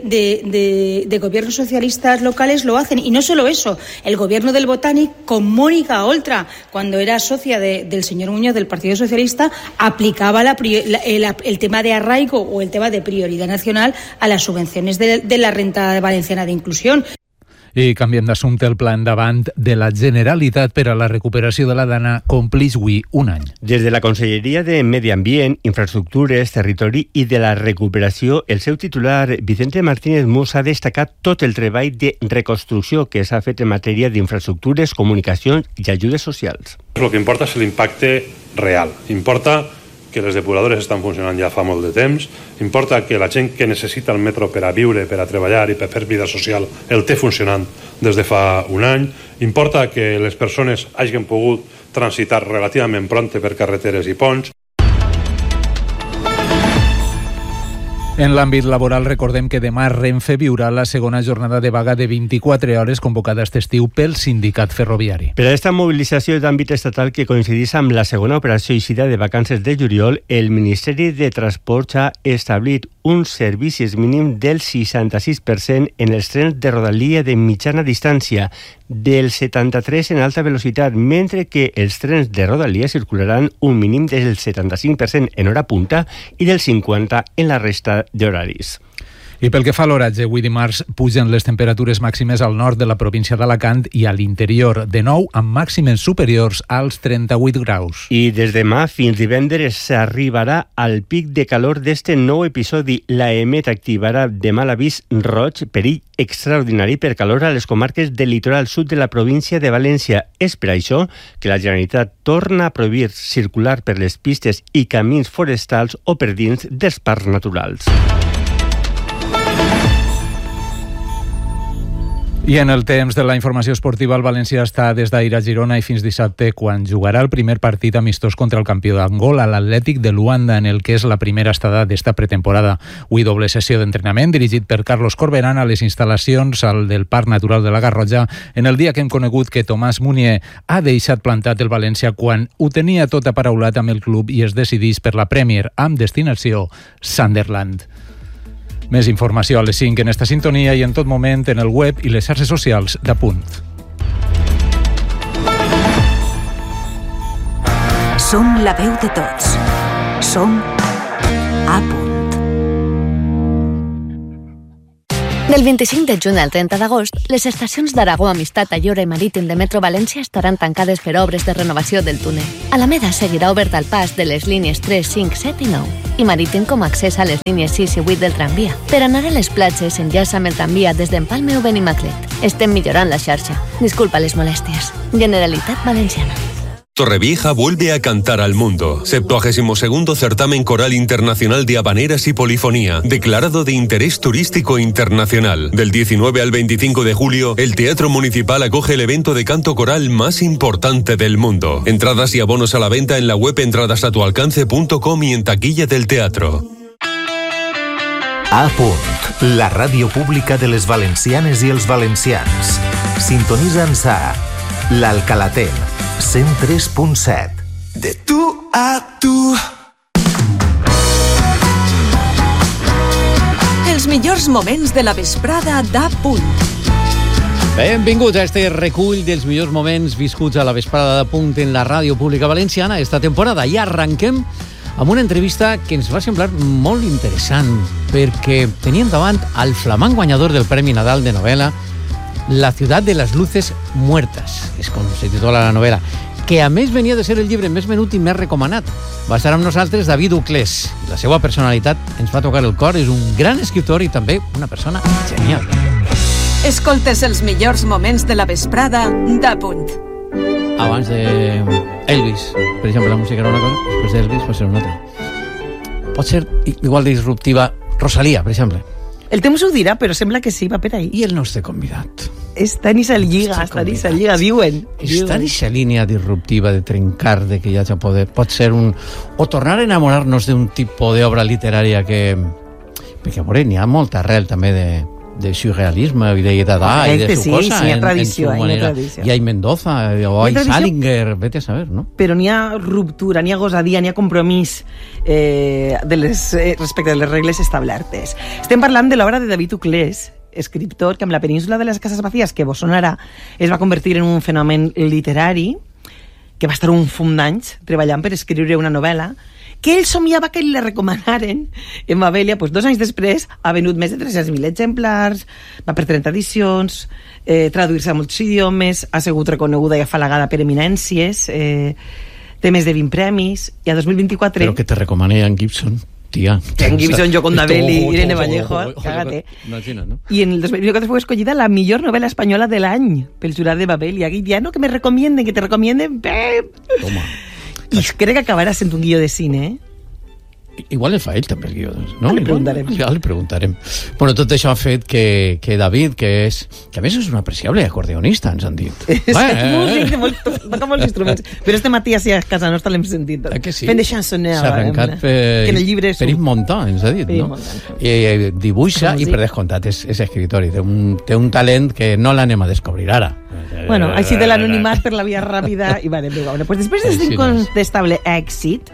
de gobiernos socialistas locales lo hacen. Y no solo eso, el gobierno del Botànic, con Mónica Oltra, cuando era socia del señor Muñoz del Partido Socialista, aplicaba el tema de arraigo o el tema de prioridad nacional a las subvenciones de la renta valenciana de inclusión. I canviem d'assumpte, el pla endavant de la Generalitat per a la recuperació de la Dana complix avui un any. Des de la Conselleria de Medi Ambient, Infraestructures, Territori i de la Recuperació, el seu titular, Vicente Martínez Mus, ha destacat tot el treball de reconstrucció que s'ha fet en matèria d'infraestructures, comunicacions i ajudes socials. Lo que importa és l'impacte real. Importa que les depuradores estan funcionant ja fa molt de temps, importa que la gent que necessita el metro per a viure, per a treballar i per fer vida social el té funcionant des de fa un any, importa que les persones hagin pogut transitar relativament prompte per carreteres i ponts. En l'àmbit laboral, recordem que demà Renfe viurà la segona jornada de vaga de 24 hores convocada aquest estiu pel sindicat ferroviari. Per a aquesta mobilització d'àmbit estatal que coincidís amb la segona operació eixida de vacances de juliol, el Ministeri de Transports ha establit uns servicis mínims del 66% en els trens de rodalia de mitjana distància, del 73% en alta velocitat, mentre que els trens de rodalia circularan un mínim del 75% en hora punta i del 50% en la resta d'horaris. I pel que fa a l'oratge, avui dimarts pugen les temperatures màximes al nord de la província d'Alacant i a l'interior, de nou amb màximes superiors als 38 graus. I des de demà fins divendres s'arribarà al pic de calor d'este nou episodi. La EMET activarà demà l'avís roig, perill extraordinari per calor a les comarques del litoral sud de la província de València. És per això que la Generalitat torna a prohibir circular per les pistes i camins forestals o per dins dels parcs naturals. I en el temps de la informació esportiva, el València està des d'ahir a Girona i fins dissabte, quan jugarà el primer partit amistós contra el campió d'Angola, l'Atlètic de Luanda, en el que és la primera estada d'esta pretemporada. Avui doble sessió d'entrenament dirigit per Carlos Corberán a les instal·lacions del Parc Natural de la Garrotxa, en el dia que hem conegut que Tomàs Munier ha deixat plantat el València quan ho tenia tot aparaulat amb el club i es decidís per la Premier amb destinació Sunderland. Més informació a les 5 en esta sintonia i en tot moment en el web i les xarxes socials d'Apunt. Som la veu de tots. Som Apunt. Del 25 de juny al 30 d'agost, les estacions d'Aragó, Amistat, Allora i Marítim de Metro València estaran tancades per obres de renovació del túnel. Alameda seguirà oberta al pas de les línies 3, 5, 7 i 9 i Marítim com a accés a les línies 6 i 8 del tramvia. Per anar a les platges s'enllaça amb el tramvia des d'Empalme o Benimaclet. Estem millorant la xarxa. Disculpa les molèsties. Generalitat Valenciana. Torrevieja vuelve a cantar al mundo. 72º Certamen Coral Internacional de Habaneras y Polifonía, declarado de interés turístico internacional. Del 19 al 25 de julio, el Teatro Municipal acoge el evento de canto coral más importante del mundo. Entradas y abonos a la venta en la web entradasatualcance.com y en taquilla del teatro. A Punt, la ràdio pública de les valencianes i els valencians. Sintonitza'ns a l'Alcalaten 103.7. De tu a tu. Els millors moments de la vesprada d'Apunt. Benvinguts a este recull dels millors moments viscuts a la vesprada d'Apunt en la ràdio pública valenciana esta temporada. I arranquem amb una entrevista que ens va semblar molt interessant perquè teníem davant al flamant guanyador del Premi Nadal de novel·la La ciudad de las luces muertas, és com se titula la novel·la, que a més venia de ser el llibre més venut i més recomanat. Va estar amb nosaltres David Uclés. La seva personalitat ens va tocar el cor, és un gran escriptor i també una persona genial. Escoltes els millors moments de la vesprada d'Apunt. Abans de Elvis, per exemple, la música era una cosa, després d'Elvis pot ser una altra. Pot ser igual de disruptiva Rosalía, per exemple. El temps ho dirà, però sembla que sí, va per ahí. I el nostre convidat? Està en esa lliga, diuen. Està en esa línia disruptiva de trencar, de que ja ja pot ser un... O tornar a enamorar-nos d'un tipus d'obra literària que... Perquè, a veure, n'hi ha molta arrel també de surrealisme i de Dada i de su cosa. Sí, hi ha tradició, Hi ha Mendoza, o hi ha Salinger, vete a saber, no? Però n'hi ha ruptura, n'hi ha gosadia, n'hi ha compromís respecte de les regles establertes. Estem parlant de l'obra de David Uclés, escriptor que amb la península de les Cases Vacíes, que vos sonarà, es va convertir en un fenomen literari, que va estar un fum d'anys treballant per escriure una novel·la que ell somiava que li recomanaren en Babelia, doncs 2 anys després ha venut més de 300.000 exemplars, va per 30 edicions, traduir-se a molts idiomes, ha sigut reconeguda i afalagada per eminències, té més de 20 premis, i a 2024... Però que te recomana Ian Gibson, tia. Ian Gibson, jo con David i Irene Vallejo, cágate. Imagina, ¿no? Y en el 2024 fue escogida la millor novel·la espanyola de l'any pel jurat de Babelia. Ya no que me recomienden, que te recomienden, Pep. Toma. I crec que acabarà sent un guió de cine, Igual el fa ell també el guió, no? Ja li preguntarem. Ja li preguntarem. Bueno, tot això ha fet que David, que a més és un apreciable acordeonista, ens han dit. Toca molts instruments. Però este matí a casa nostra l'hem sentit. Sí? Fent de chansonner. S'ha arrencat per Yves Montand, ens ha dit, no? I dibuixa i per descomptat és escritor i té un talent que no l'anem a descobrir ara. Bueno, així de l'anonimat per la via ràpida i vale, pues després d'aquest incontestable èxit,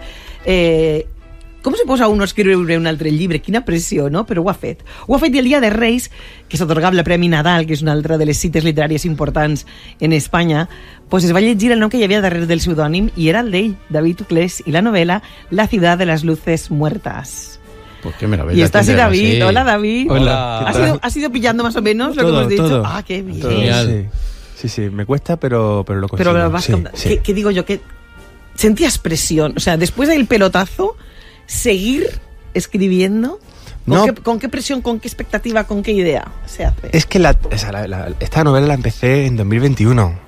com se posa uno a escriure un altre llibre? Quina pressió, no? Però ho ha fet. Ho ha fet i el dia de Reis, que s'atorgava el Premi Nadal, que és una altra de les cites literàries importants en Espanya, pues es va llegir el nom que hi havia darrere del pseudònim i era el d'ell, David Uclés, i la novel·la La ciudad de las luces muertas. Pues qué maravilla. Y está así David. Sí. Hola, David. Hola. ¿Has ido pillando más o menos lo que hemos dicho? Todo. Ah, qué bien. Sí, me cuesta, pero lo consigo. Pero lo vas ¿Qué digo yo? ¿Qué sentías presión? O sea, después del pelotazo, seguir escribiendo. ¿Con qué presión, con qué expectativa, con qué idea se hace? Es que esta novela la empecé en 2021.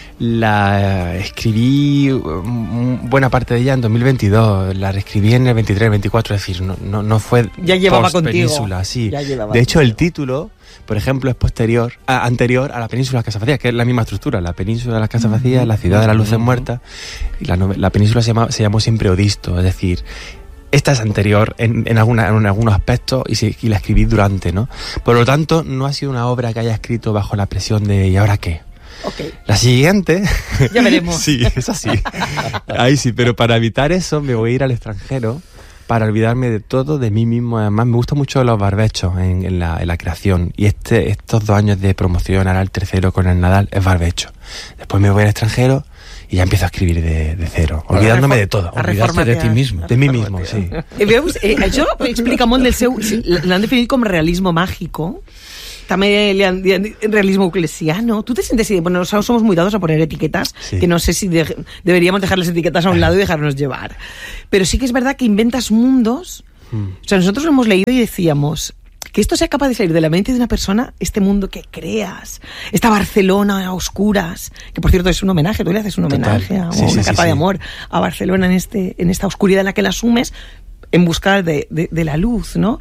La escribí buena parte de ella en 2022. La reescribí en el 23, 24. Es decir, no fue ya llevaba contigo. Península, sí. Ya llevaba. De hecho, el título por ejemplo, es anterior a la península de las Casas Vacías, que es la misma estructura. La península de las Casas Vacías, la ciudad de las luces muertas, y la península se llamó siempre Odisto, es decir, esta es anterior en algunos aspectos y la escribí durante, ¿no? Por lo tanto, no ha sido una obra que haya escrito bajo la presión de ¿y ahora qué? Okay. La siguiente... Ya veremos. Sí, es así. Ahí sí, pero para evitar eso me voy a ir al extranjero para olvidarme de todo, de mí mismo. Además, me gustan mucho los barbechos en la creación. Y estos 2 años de promoción, ahora el tercero con el Nadal, es barbecho. Después me voy al extranjero y ya empiezo a escribir de cero, olvidándome de todo. Olvidarte de ti mismo. De mí mismo, sí. Veus, això explica molt del seu... L'han definit com realismo mágico. També le han realismo eclesiano. ¿Tú te sientes así? Bueno, somos muy dados a poner etiquetas, sí, que no sé si deberíamos dejar las etiquetas a un lado y dejarnos llevar. Pero sí que es verdad que inventas mundos. O sea, nosotros lo hemos leído y decíamos que esto sea capaz de salir de la mente de una persona, este mundo que creas, esta Barcelona a oscuras, que por cierto es un homenaje, tú le haces un homenaje, una carta de amor a Barcelona en esta oscuridad en la que la asumes, en busca de la luz, ¿no?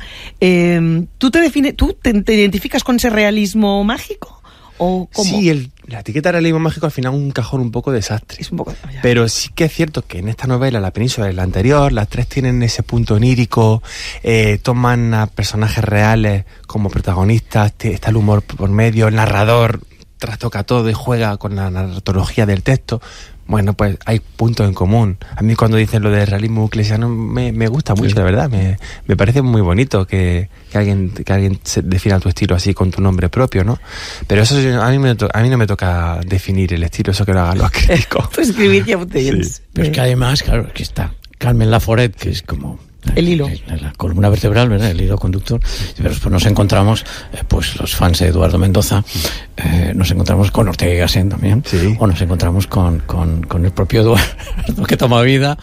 ¿Tú te identificas con ese realismo mágico? ¿O cómo? Sí, la etiqueta de realismo mágico al final es un cajón un poco desastre. Es un poco... Pero sí que es cierto que en esta novela, La Península y la anterior, las 3 tienen ese punto onírico, toman a personajes reales como protagonistas, está el humor por medio, el narrador trastoca todo y juega con la narratología del texto. Bueno, pues hay puntos en común. A mí cuando dicen lo del realismo eclesiano me gusta mucho, de verdad. Me parece muy bonito que alguien se defina tu estilo así con tu nombre propio, ¿no? Pero eso a mí no me toca definir el estilo, eso que lo hagan los críticos. Pues escribir ya ustedes. Sí. Pero es que además, claro, aquí está Carmen Laforet, que es como... el hilo. La columna vertebral, ¿verdad? El hilo conductor. Pero después nos encontramos, pues los fans de Eduardo Mendoza, nos encontramos con Ortega y Gasset también, sí, o nos encontramos con el propio Eduardo que toma vida,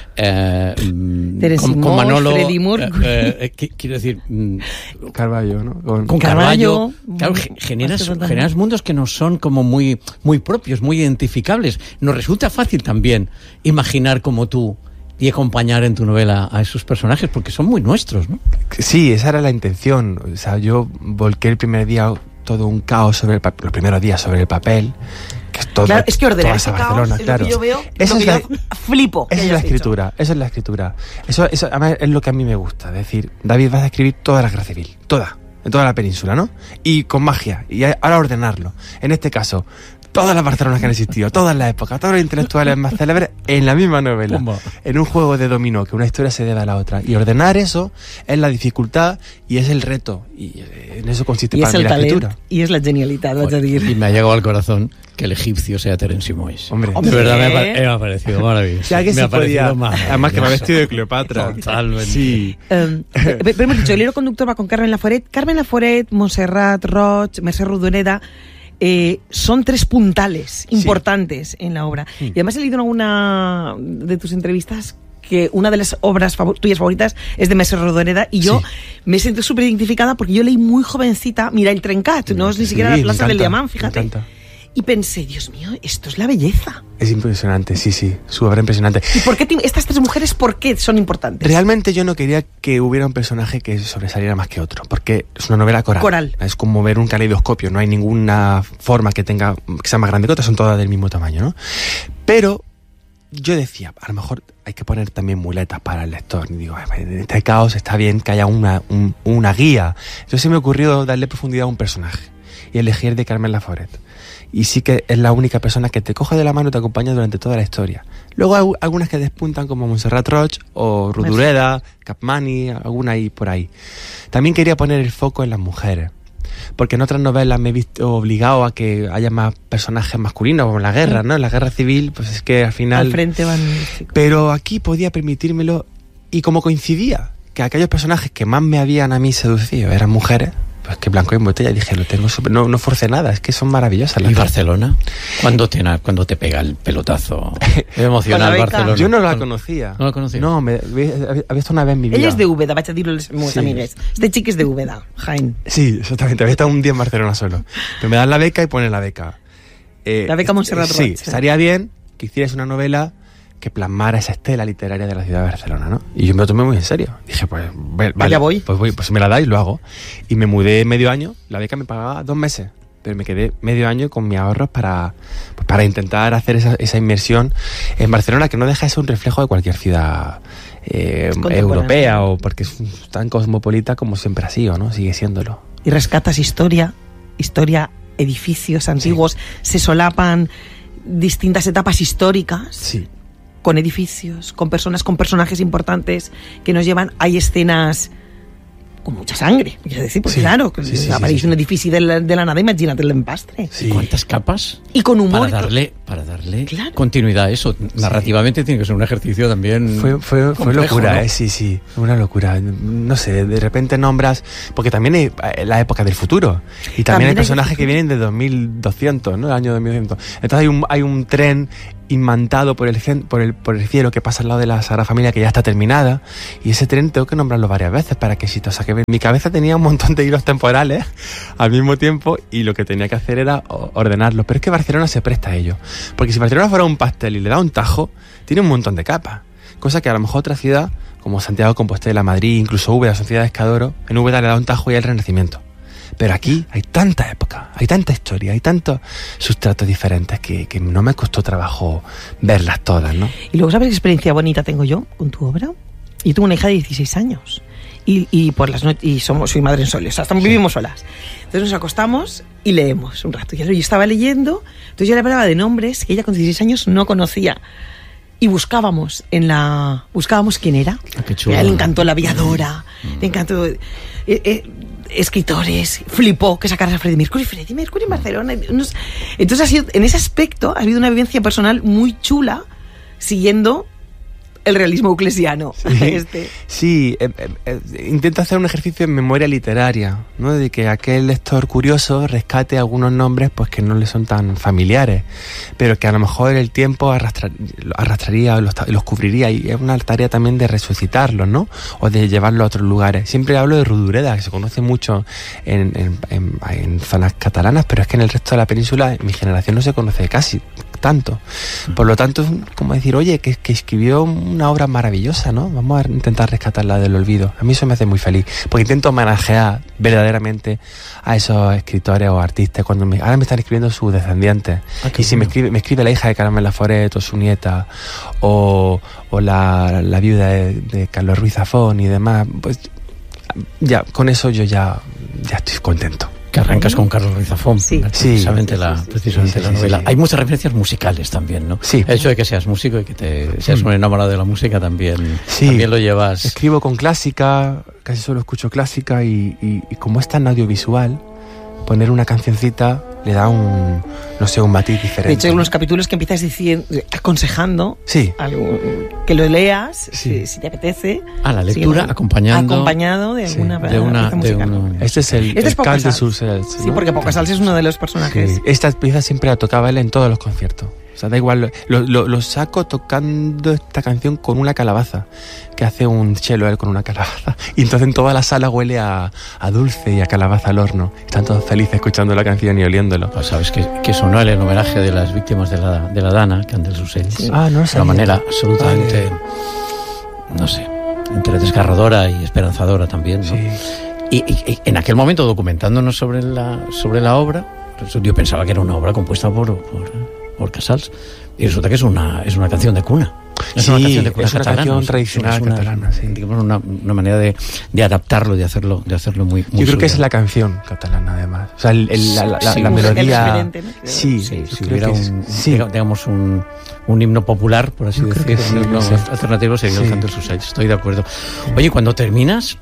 con Manolo, Freddie Mercury. Quiero decir, Carballo, ¿no? Con Carballo. Claro, generas mundos que nos son como muy, muy propios, muy identificables. Nos resulta fácil también imaginar como tú y acompañar en tu novela a esos personajes, porque son muy nuestros, ¿no? Sí, esa era la intención. O sea, yo volqué el primer día todo un caos los primeros días sobre el papel, que es todo, claro, es que ordenar ese Barcelona, caos claro. Es lo que yo veo, eso es lo que yo flipo. Esa es la escritura, eso es la escritura. Eso además es lo que a mí me gusta. Es decir, David, vas a escribir toda la Guerra Civil, en toda la península, ¿no? Y con magia, y ahora ordenarlo. En este caso, todas las Barcelonas que han existido, todas las épocas, todos los intelectuales más célebres en la misma novela, en un juego de dominó, que una historia se debe a la otra. Y ordenar eso es la dificultad y es el reto. Y en eso consiste para mí la escritura. Y es la genialidad, vas a decir. Y me ha llegado al corazón que el egipcio sea Terence Mois. Hombre, de verdad me ha parecido maravilloso. Ya que me ha parecido maravilloso. Además que me ha vestido de Cleopatra. Totalmente. Sí. Pero hemos dicho, el hilo conductor va con Carmen Laforet, Montserrat Roig, Mercè Rodoreda. Son 3 puntales importantes en la obra. Y además he leído en alguna de tus entrevistas que una de las obras tuyas favoritas es de Mercè Rodoreda, y yo me siento súper identificada porque yo leí muy jovencita Mirall Trencat, no es ni siquiera La Plaza del Diamant, fíjate. Y pensé, Dios mío, esto es la belleza. Es impresionante, sí, su obra impresionante. ¿Y por qué estas 3 mujeres, por qué son importantes? Realmente yo no quería que hubiera un personaje que sobresaliera más que otro, porque es una novela coral. Es como ver un caleidoscopio, no hay ninguna forma que sea más grande que otra, son todas del mismo tamaño, ¿no? Pero yo decía, a lo mejor hay que poner también muletas para el lector. Y digo, en este caos está bien que haya una guía. Entonces se me ocurrió darle profundidad a un personaje y elegir de Carmen Laforet. Y sí que es la única persona que te coge de la mano y te acompaña durante toda la historia. Luego hay algunas que despuntan como Montserrat Roig o Rodoreda, Capmany, alguna ahí por ahí. También quería poner el foco en las mujeres, porque en otras novelas me he visto obligado a que haya más personajes masculinos, como en la guerra, ¿no? En la guerra civil, pues es que al final... Al frente van... Pero aquí podía permitírmelo, y como coincidía que aquellos personajes que más me habían a mí seducido eran mujeres, pues que blanco en botella, dije, lo tengo no forcé nada, es que son maravillosas. ¿Y Barcelona? ¿Cuándo te pega el pelotazo emocional Barcelona? Yo no la conocía. ¿No la conocía? No, había visto una vez en mi vida. Ella es de Úbeda, vaig a dir-ho a les meves amigues. Este chico es de Úbeda, Jaén. Sí, exactamente, había estado un día en Barcelona solo. Pero me dan la beca y ponen la beca. La beca Montserrat Roig. Sí, estaría bien que hicieras una novela que plasmara esa estela literaria de la ciudad de Barcelona, ¿no? Y yo me lo tomé muy en serio. Dije, pues, vale, ya voy. Pues me la dais y lo hago. Y me mudé medio año, la beca me pagaba 2 meses, pero me quedé medio año con mis ahorros para intentar hacer esa inmersión en Barcelona, que no deja de ser un reflejo de cualquier ciudad europea, o porque es tan cosmopolita como siempre ha sido, ¿no? Sigue siéndolo. Y rescatas historia, edificios antiguos, se solapan distintas etapas históricas con edificios, con personas, con personajes importantes que nos llevan. Hay escenas con mucha sangre, quiero decir, porque claro, apareix un edifici de la nada, imagina't l'empastre. ¿Cuántas capas? Y con humor. Para darle continuidad a eso. Narrativamente tiene que ser un ejercicio también Fue complejo, locura, ¿no? Sí, una locura. No sé, de repente nombras... Porque también hay la época del futuro. Y también hay personajes que vienen de 2200, ¿no? El año 2200. Entonces hay un tren imantado por el cielo que pasa al lado de la Sagrada Familia, que ya está terminada, y ese tren tengo que nombrarlo varias veces para que exista. O sea, que mi cabeza tenía un montón de hilos temporales al mismo tiempo, y lo que tenía que hacer era ordenarlos. Pero es que Barcelona se presta a ello, porque si Barcelona fuera un pastel y le da un tajo, tiene un montón de capas, cosa que a lo mejor otra ciudad como Santiago de Compostela, Madrid, incluso Úbeda, son ciudades que adoro, en Úbeda le da un tajo y el Renacimiento. Pero aquí hay tanta época, hay tanta historia, hay tantos sustratos diferentes que no me costó trabajo verlas todas, ¿no? Y luego, ¿sabes qué experiencia bonita tengo yo con tu obra? Yo tengo una hija de 16 años y por las noches, y soy madre en solo, o sea, vivimos solas. Entonces nos acostamos y leemos un rato. Yo estaba leyendo, entonces yo le hablaba de nombres que ella con 16 años no conocía. Y buscábamos quién era. Qué chulo. Le encantó La Aviadora, le encantó escritores, flipó que sacaras a Freddie Mercury en Barcelona. Entonces ha sido, en ese aspecto ha habido una vivencia personal muy chula siguiendo el realismo euclesiano. Sí, intenta hacer un ejercicio en memoria literaria, ¿no? De que aquel lector curioso rescate algunos nombres pues que no le son tan familiares, pero que a lo mejor el tiempo arrastraría, los cubriría, y es una tarea también de resucitarlos, ¿no? O de llevarlos a otros lugares. Siempre hablo de Rodoreda, que se conoce mucho en zonas catalanas, pero es que en el resto de la península, en mi generación, no se conoce casi tanto. Por lo tanto, es como decir, oye, que escribió una obra maravillosa, ¿no? Vamos a intentar rescatarla del olvido. A mí eso me hace muy feliz, porque intento homenajear verdaderamente a esos escritores o artistas cuando ahora me están escribiendo sus descendientes. Y si me escribe la hija de Carmen Laforet o su nieta, o la viuda de Carlos Ruiz Zafón y demás, pues ya, con eso yo ya estoy contento. Que arrancas con Carlos Ruiz Zafón, precisamente la novela. Hay muchas referencias musicales también, ¿no? Sí. El hecho de que seas músico y que te seas un enamorado de la música también lo llevas. Escribo con clásica, casi solo escucho clásica, y como es tan audiovisual, poner una cancioncita le da un matiz diferente. De hecho, hay unos capítulos que empiezas aconsejando que lo leas, si te apetece. La lectura acompañado de alguna pieza musical. Este es el Cant de Surcels. Sí, porque Pocasals es uno de los personajes. Sí. Esta pieza siempre la tocaba él en todos los conciertos. O sea, da igual, lo saco tocando esta canción con una calabaza, que hace un cello él con una calabaza, y entonces en toda la sala huele a dulce y a calabaza al horno. Están todos felices escuchando la canción y oliéndolo. Pues sabes que sonó el homenaje de las víctimas de la Dana, Cant dels Ocells. Sí. No lo sabía. De una manera absolutamente, no sé, entre desgarradora y esperanzadora también, ¿no? Sí. Y en aquel momento, documentándonos sobre la obra, yo pensaba que era una obra compuesta por Casals, y resulta que es una canción de cuna. Es una canción de cuna catalana, canción tradicional catalana, digamos, una manera de adaptarlo, de hacerlo muy yo creo suyo. Que es la canción catalana, además. O sea, la melodía. Si hubiera digamos un himno popular, por así decir, un himno alternativo, sería el Cant dels Ocells. Estoy de acuerdo. Oye, cuando terminas,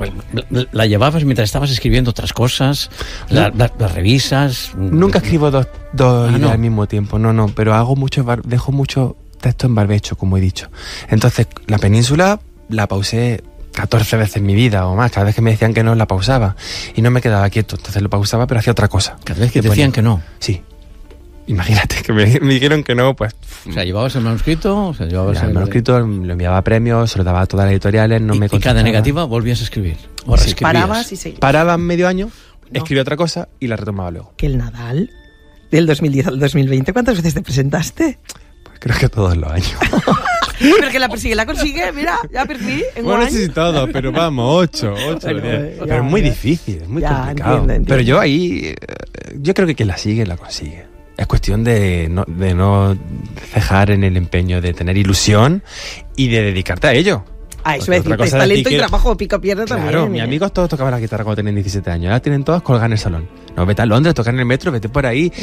la llevabas mientras estabas escribiendo otras cosas, las revisas. Nunca escribo dos ideas al mismo tiempo, no, pero dejo mucho texto en barbecho, como he dicho. Entonces, la península la pausé 14 veces en mi vida o más. Cada vez que me decían que no, la pausaba y no me quedaba quieto. Entonces lo pausaba, pero hacía otra cosa. Cada vez que te decían que no. Sí. Imagínate que me dijeron que no, pues... O sea, ¿llevabas el manuscrito? El manuscrito lo enviaba a premios, se lo daba a todas las editoriales, no me contestaba. ¿Y cada negativa volvías a escribir? ¿O parabas y seguías? Paraba medio año, escribía otra cosa y la retomaba luego. ¿Que el Nadal del 2010 al 2020 cuántas veces te presentaste? Creo que todos los años. Pero que la persigue, la consigue, mira, ya per fi. Bueno, no sé si todo, pero vamos, 8, 10. Pero es muy difícil, es muy complicado. Entiendo. Pero yo ahí, yo creo que quien la sigue, la consigue. Es cuestión de no cejar en el empeño, de tener ilusión y de dedicarte a ello. Eso es decir, talento y trabajo pica pierde también. Claro, mis amigos todos tocaban la guitarra cuando tenían 17 años. Ahora tienen todos colgadas en el salón. No, vete a Londres, tocar en el metro, vete por ahí.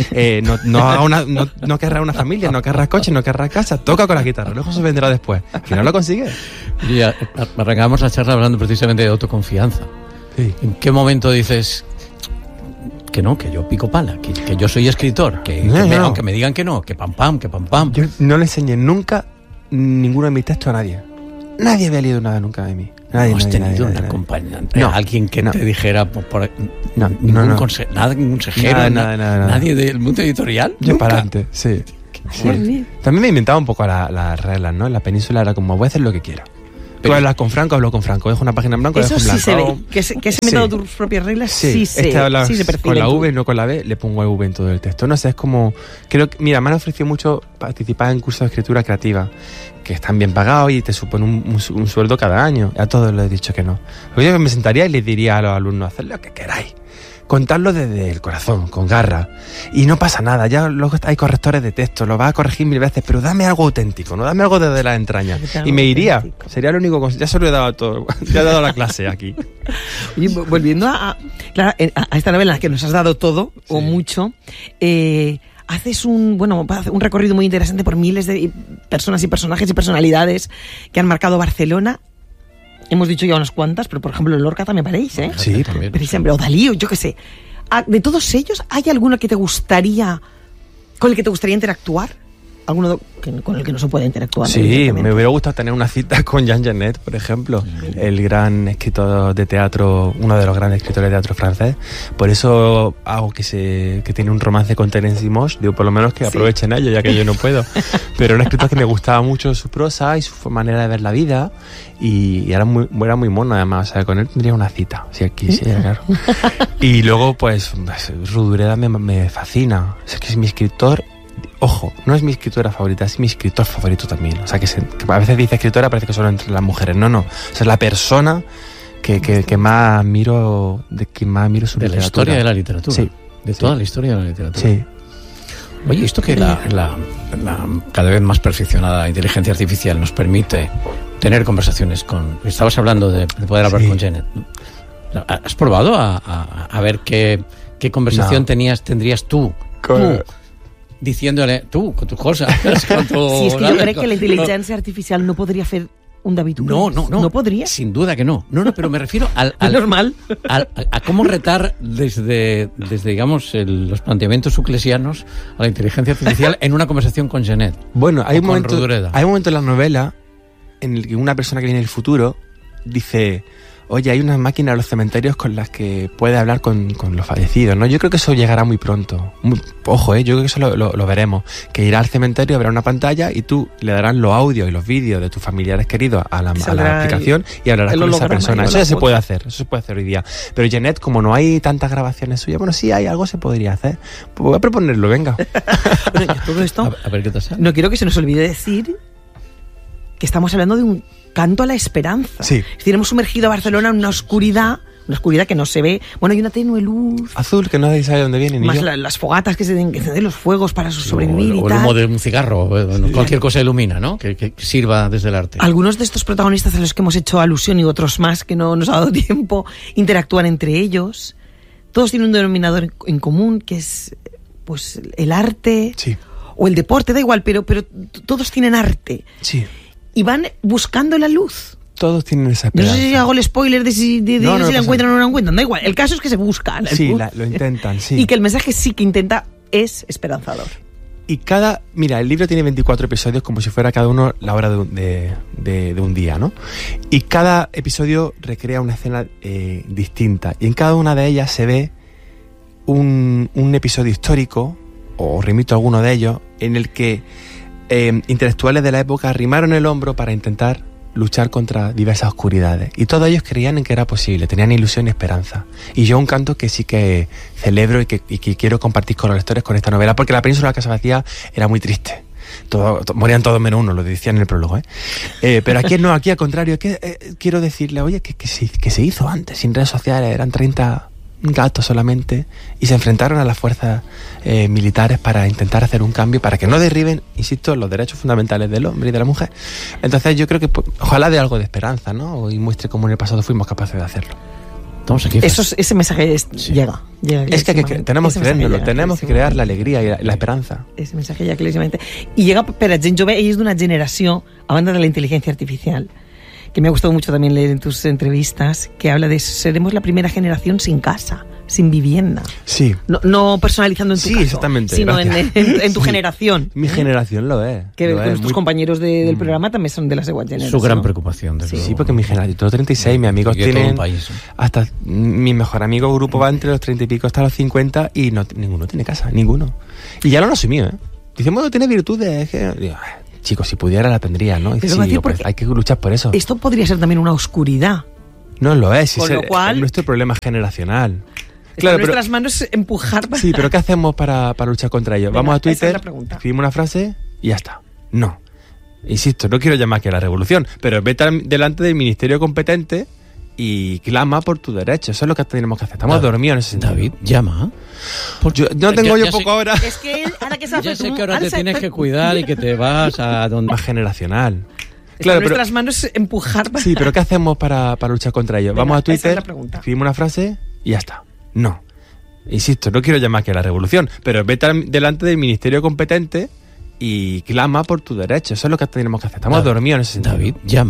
No querrás una familia, no querrás coche, no querrás casa. Toca con la guitarra, luego se vendrá después. Que no lo consigues. Y arrancamos la charla hablando precisamente de autoconfianza. Sí. ¿En qué momento dices que no, que yo pico pala, que yo soy escritor, aunque me digan que no, que pam pam? Yo no le enseñé nunca ninguno de mis textos a nadie. Nadie había leído nada nunca de mí. ¿No has tenido un acompañante? Alguien que te dijera ningún consejero, nada. Nadie del mundo editorial. Yo para adelante, sí. También me inventaba un poco las reglas, ¿no? En la península era como, voy a hacer lo que quiera. Tú hablas con Franco, hablo con Franco. Dejo una página en blanco, dejo en blanco. Eso sí se ve. Que has inventado tus propias reglas, sí se percibe. Con la V, no con la B, le pongo V en todo el texto. No sé, es como... Mira, me han ofrecido mucho participar en cursos de escritura creativa, que están bien pagados y te supone un sueldo cada año. A todos les he dicho que no. Yo me sentaría y les diría a los alumnos, haced lo que queráis. Contarlo desde el corazón, con garra. Y no pasa nada, ya luego hay correctores de texto, lo vas a corregir 1000 veces, pero dame algo auténtico, no dame algo desde las entrañas. Y me iría, sería lo único, ya se lo he dado todo, ya he dado la clase aquí. Y volviendo a esta novela en la que nos has dado todo, o mucho, haces un recorrido muy interesante por miles de personas y personajes y personalidades que han marcado Barcelona. Hemos dicho ya unas cuantas, pero por ejemplo Lorca también parece, ¿eh? Sí, también. O Dalí, yo qué sé. De todos ellos, ¿hay alguno que con el que te gustaría interactuar? ¿Alguno con el que no se puede interactuar? Sí, me hubiera gustado tener una cita con Jean Genet, por ejemplo, el gran escritor de teatro, uno de los grandes escritores de teatro francés. Por eso hago que tiene un romance con Terence Moix, digo, por lo menos que aprovechen ello, ya que yo no puedo. Pero un escritor que me gustaba mucho su prosa y su manera de ver la vida, y era muy mono además, o sea, con él tendría una cita, si él quisiera, claro. Y luego, pues Rodoreda me fascina, es que es mi escritor. Ojo, no es mi escritora favorita, es mi escritor favorito también. O sea, que a veces dice escritora, parece que solo entre las mujeres. No. O sea, es la persona que más admiro, su literatura. De la historia de la literatura. Sí. De toda la historia de la literatura. Sí. Oye, esto que la cada vez más perfeccionada inteligencia artificial nos permite tener conversaciones con... Estabas hablando de poder hablar con Genet, ¿no? ¿Has probado a ver qué conversación tendrías tú? Diciéndole, tú, con tus cosas. Sí, es que yo creo que la inteligencia artificial no podría hacer un David Uclés. No. ¿No podría? Sin duda que no. No, pero me refiero al normal. A cómo retar desde digamos, los planteamientos uclesianos a la inteligencia artificial en una conversación con Genet. Bueno, hay un momento en la novela en el que una persona que viene del futuro dice... Oye, hay unas máquinas en los cementerios con las que puede hablar con los fallecidos, ¿no? Yo creo que eso llegará muy pronto. Ojo, yo creo que eso lo veremos. Que irá al cementerio, habrá una pantalla y tú le darás los audios y los vídeos de tus familiares queridos a la aplicación y hablarás con esa persona. Eso ya se puede hacer, hoy día. Pero Genet, como no hay tantas grabaciones suyas, bueno, sí hay algo, se podría hacer. Pues voy a proponerlo, venga. Bueno, todo esto, a ver qué te sale. No quiero que se nos olvide decir que estamos hablando de un canto a la esperanza. Sí. Es decir, hemos sumergido a Barcelona en una oscuridad que no se ve. Bueno, hay una tenue luz azul que nadie sabe dónde viene. Más las fogatas que se encenden, los fuegos para sobrevivir y tal. O el humo de un cigarro, cualquier cosa ilumina, ¿no? Que sirva desde el arte. Algunos de estos protagonistas a los que hemos hecho alusión y otros más que no nos ha dado tiempo interactúan entre ellos. Todos tienen un denominador en común, que es pues el arte, o el deporte, da igual, pero todos tienen arte. Sí. Y van buscando la luz. Todos tienen esa esperanza. No sé si hago el spoiler de si la encuentran o no la encuentran. Da igual. El caso es que se buscan. Sí, lo intentan, sí. Y que el mensaje sí que intenta es esperanzador. Y el libro tiene 24 episodios como si fuera cada uno la hora de un día, ¿no? Y cada episodio recrea una escena distinta. Y en cada una de ellas se ve un episodio histórico, o remito a alguno de ellos, en el que intelectuales de la época arrimaron el hombro para intentar luchar contra diversas oscuridades. Y todos ellos creían en que era posible, tenían ilusión y esperanza. Y yo un canto que sí que celebro y que quiero compartir con los lectores con esta novela, porque La península de la casa vacía era muy triste. Morían todos menos uno, lo decía en el prólogo, pero aquí no, aquí al contrario, quiero decirle, oye, que se hizo antes, sin redes sociales, eran 30 gatos solamente, y se enfrentaron a las fuerzas militares para intentar hacer un cambio, para que no derriben, insisto, los derechos fundamentales del hombre y de la mujer. Entonces yo creo que ojalá dé algo de esperanza, ¿no? Y muestre cómo en el pasado fuimos capaces de hacerlo. Ese mensaje llega. Es que tenemos que creérnoslo, tenemos que crear la alegría y la esperanza. Ese mensaje llega clarísimamente. Y llega per a gent jove, ell és d'una generació, a banda de la inteligencia artificial, que me ha gustado mucho también leer en tus entrevistas, que habla de seremos la primera generación sin casa, sin vivienda. Sí. No personalizando en tu caso, exactamente, sino en tu generación. Mi generación lo es. Que tus compañeros del programa también son de la segunda generación. Su gran preocupación. Sí, porque mi generación, tengo 36, mis amigos tienen hasta mi mejor amigo grupo va entre los 30 y pico hasta los 50 y ninguno tiene casa, ninguno. Y ya lo han asumido, Dicen, bueno, tiene virtudes, es que... Digo, chicos, si pudiera la tendría, ¿no? Y sí, pues hay que luchar por eso. Esto podría ser también una oscuridad. No lo es, con lo cual, es nuestro problema generacional. Claro, en nuestras manos empujar. Sí, pero ¿qué hacemos para luchar contra ello? Vamos a Twitter, escribimos una frase y ya está. No. Insisto, no quiero llamar aquí a la revolución, pero vete delante del ministerio competente y clama por tu derecho. Eso es lo que tenemos que hacer. Estamos dormidos en ese sentido. David, llama. No tengo yo poco ahora. Es que él, ahora que se ya sé que ahora te tienes que cuidar y que te vas a donde... Más generacional. Claro, en nuestras manos empujar. Sí, pero ¿qué hacemos para luchar contra ello? Vamos a Twitter, escribimos una frase y ya está. No. Insisto, no quiero llamar aquí a la revolución, pero vete delante del ministerio competente y clama por tu derecho. Eso es lo que tenemos que hacer. Estamos dormidos en ese sentido. David, llama.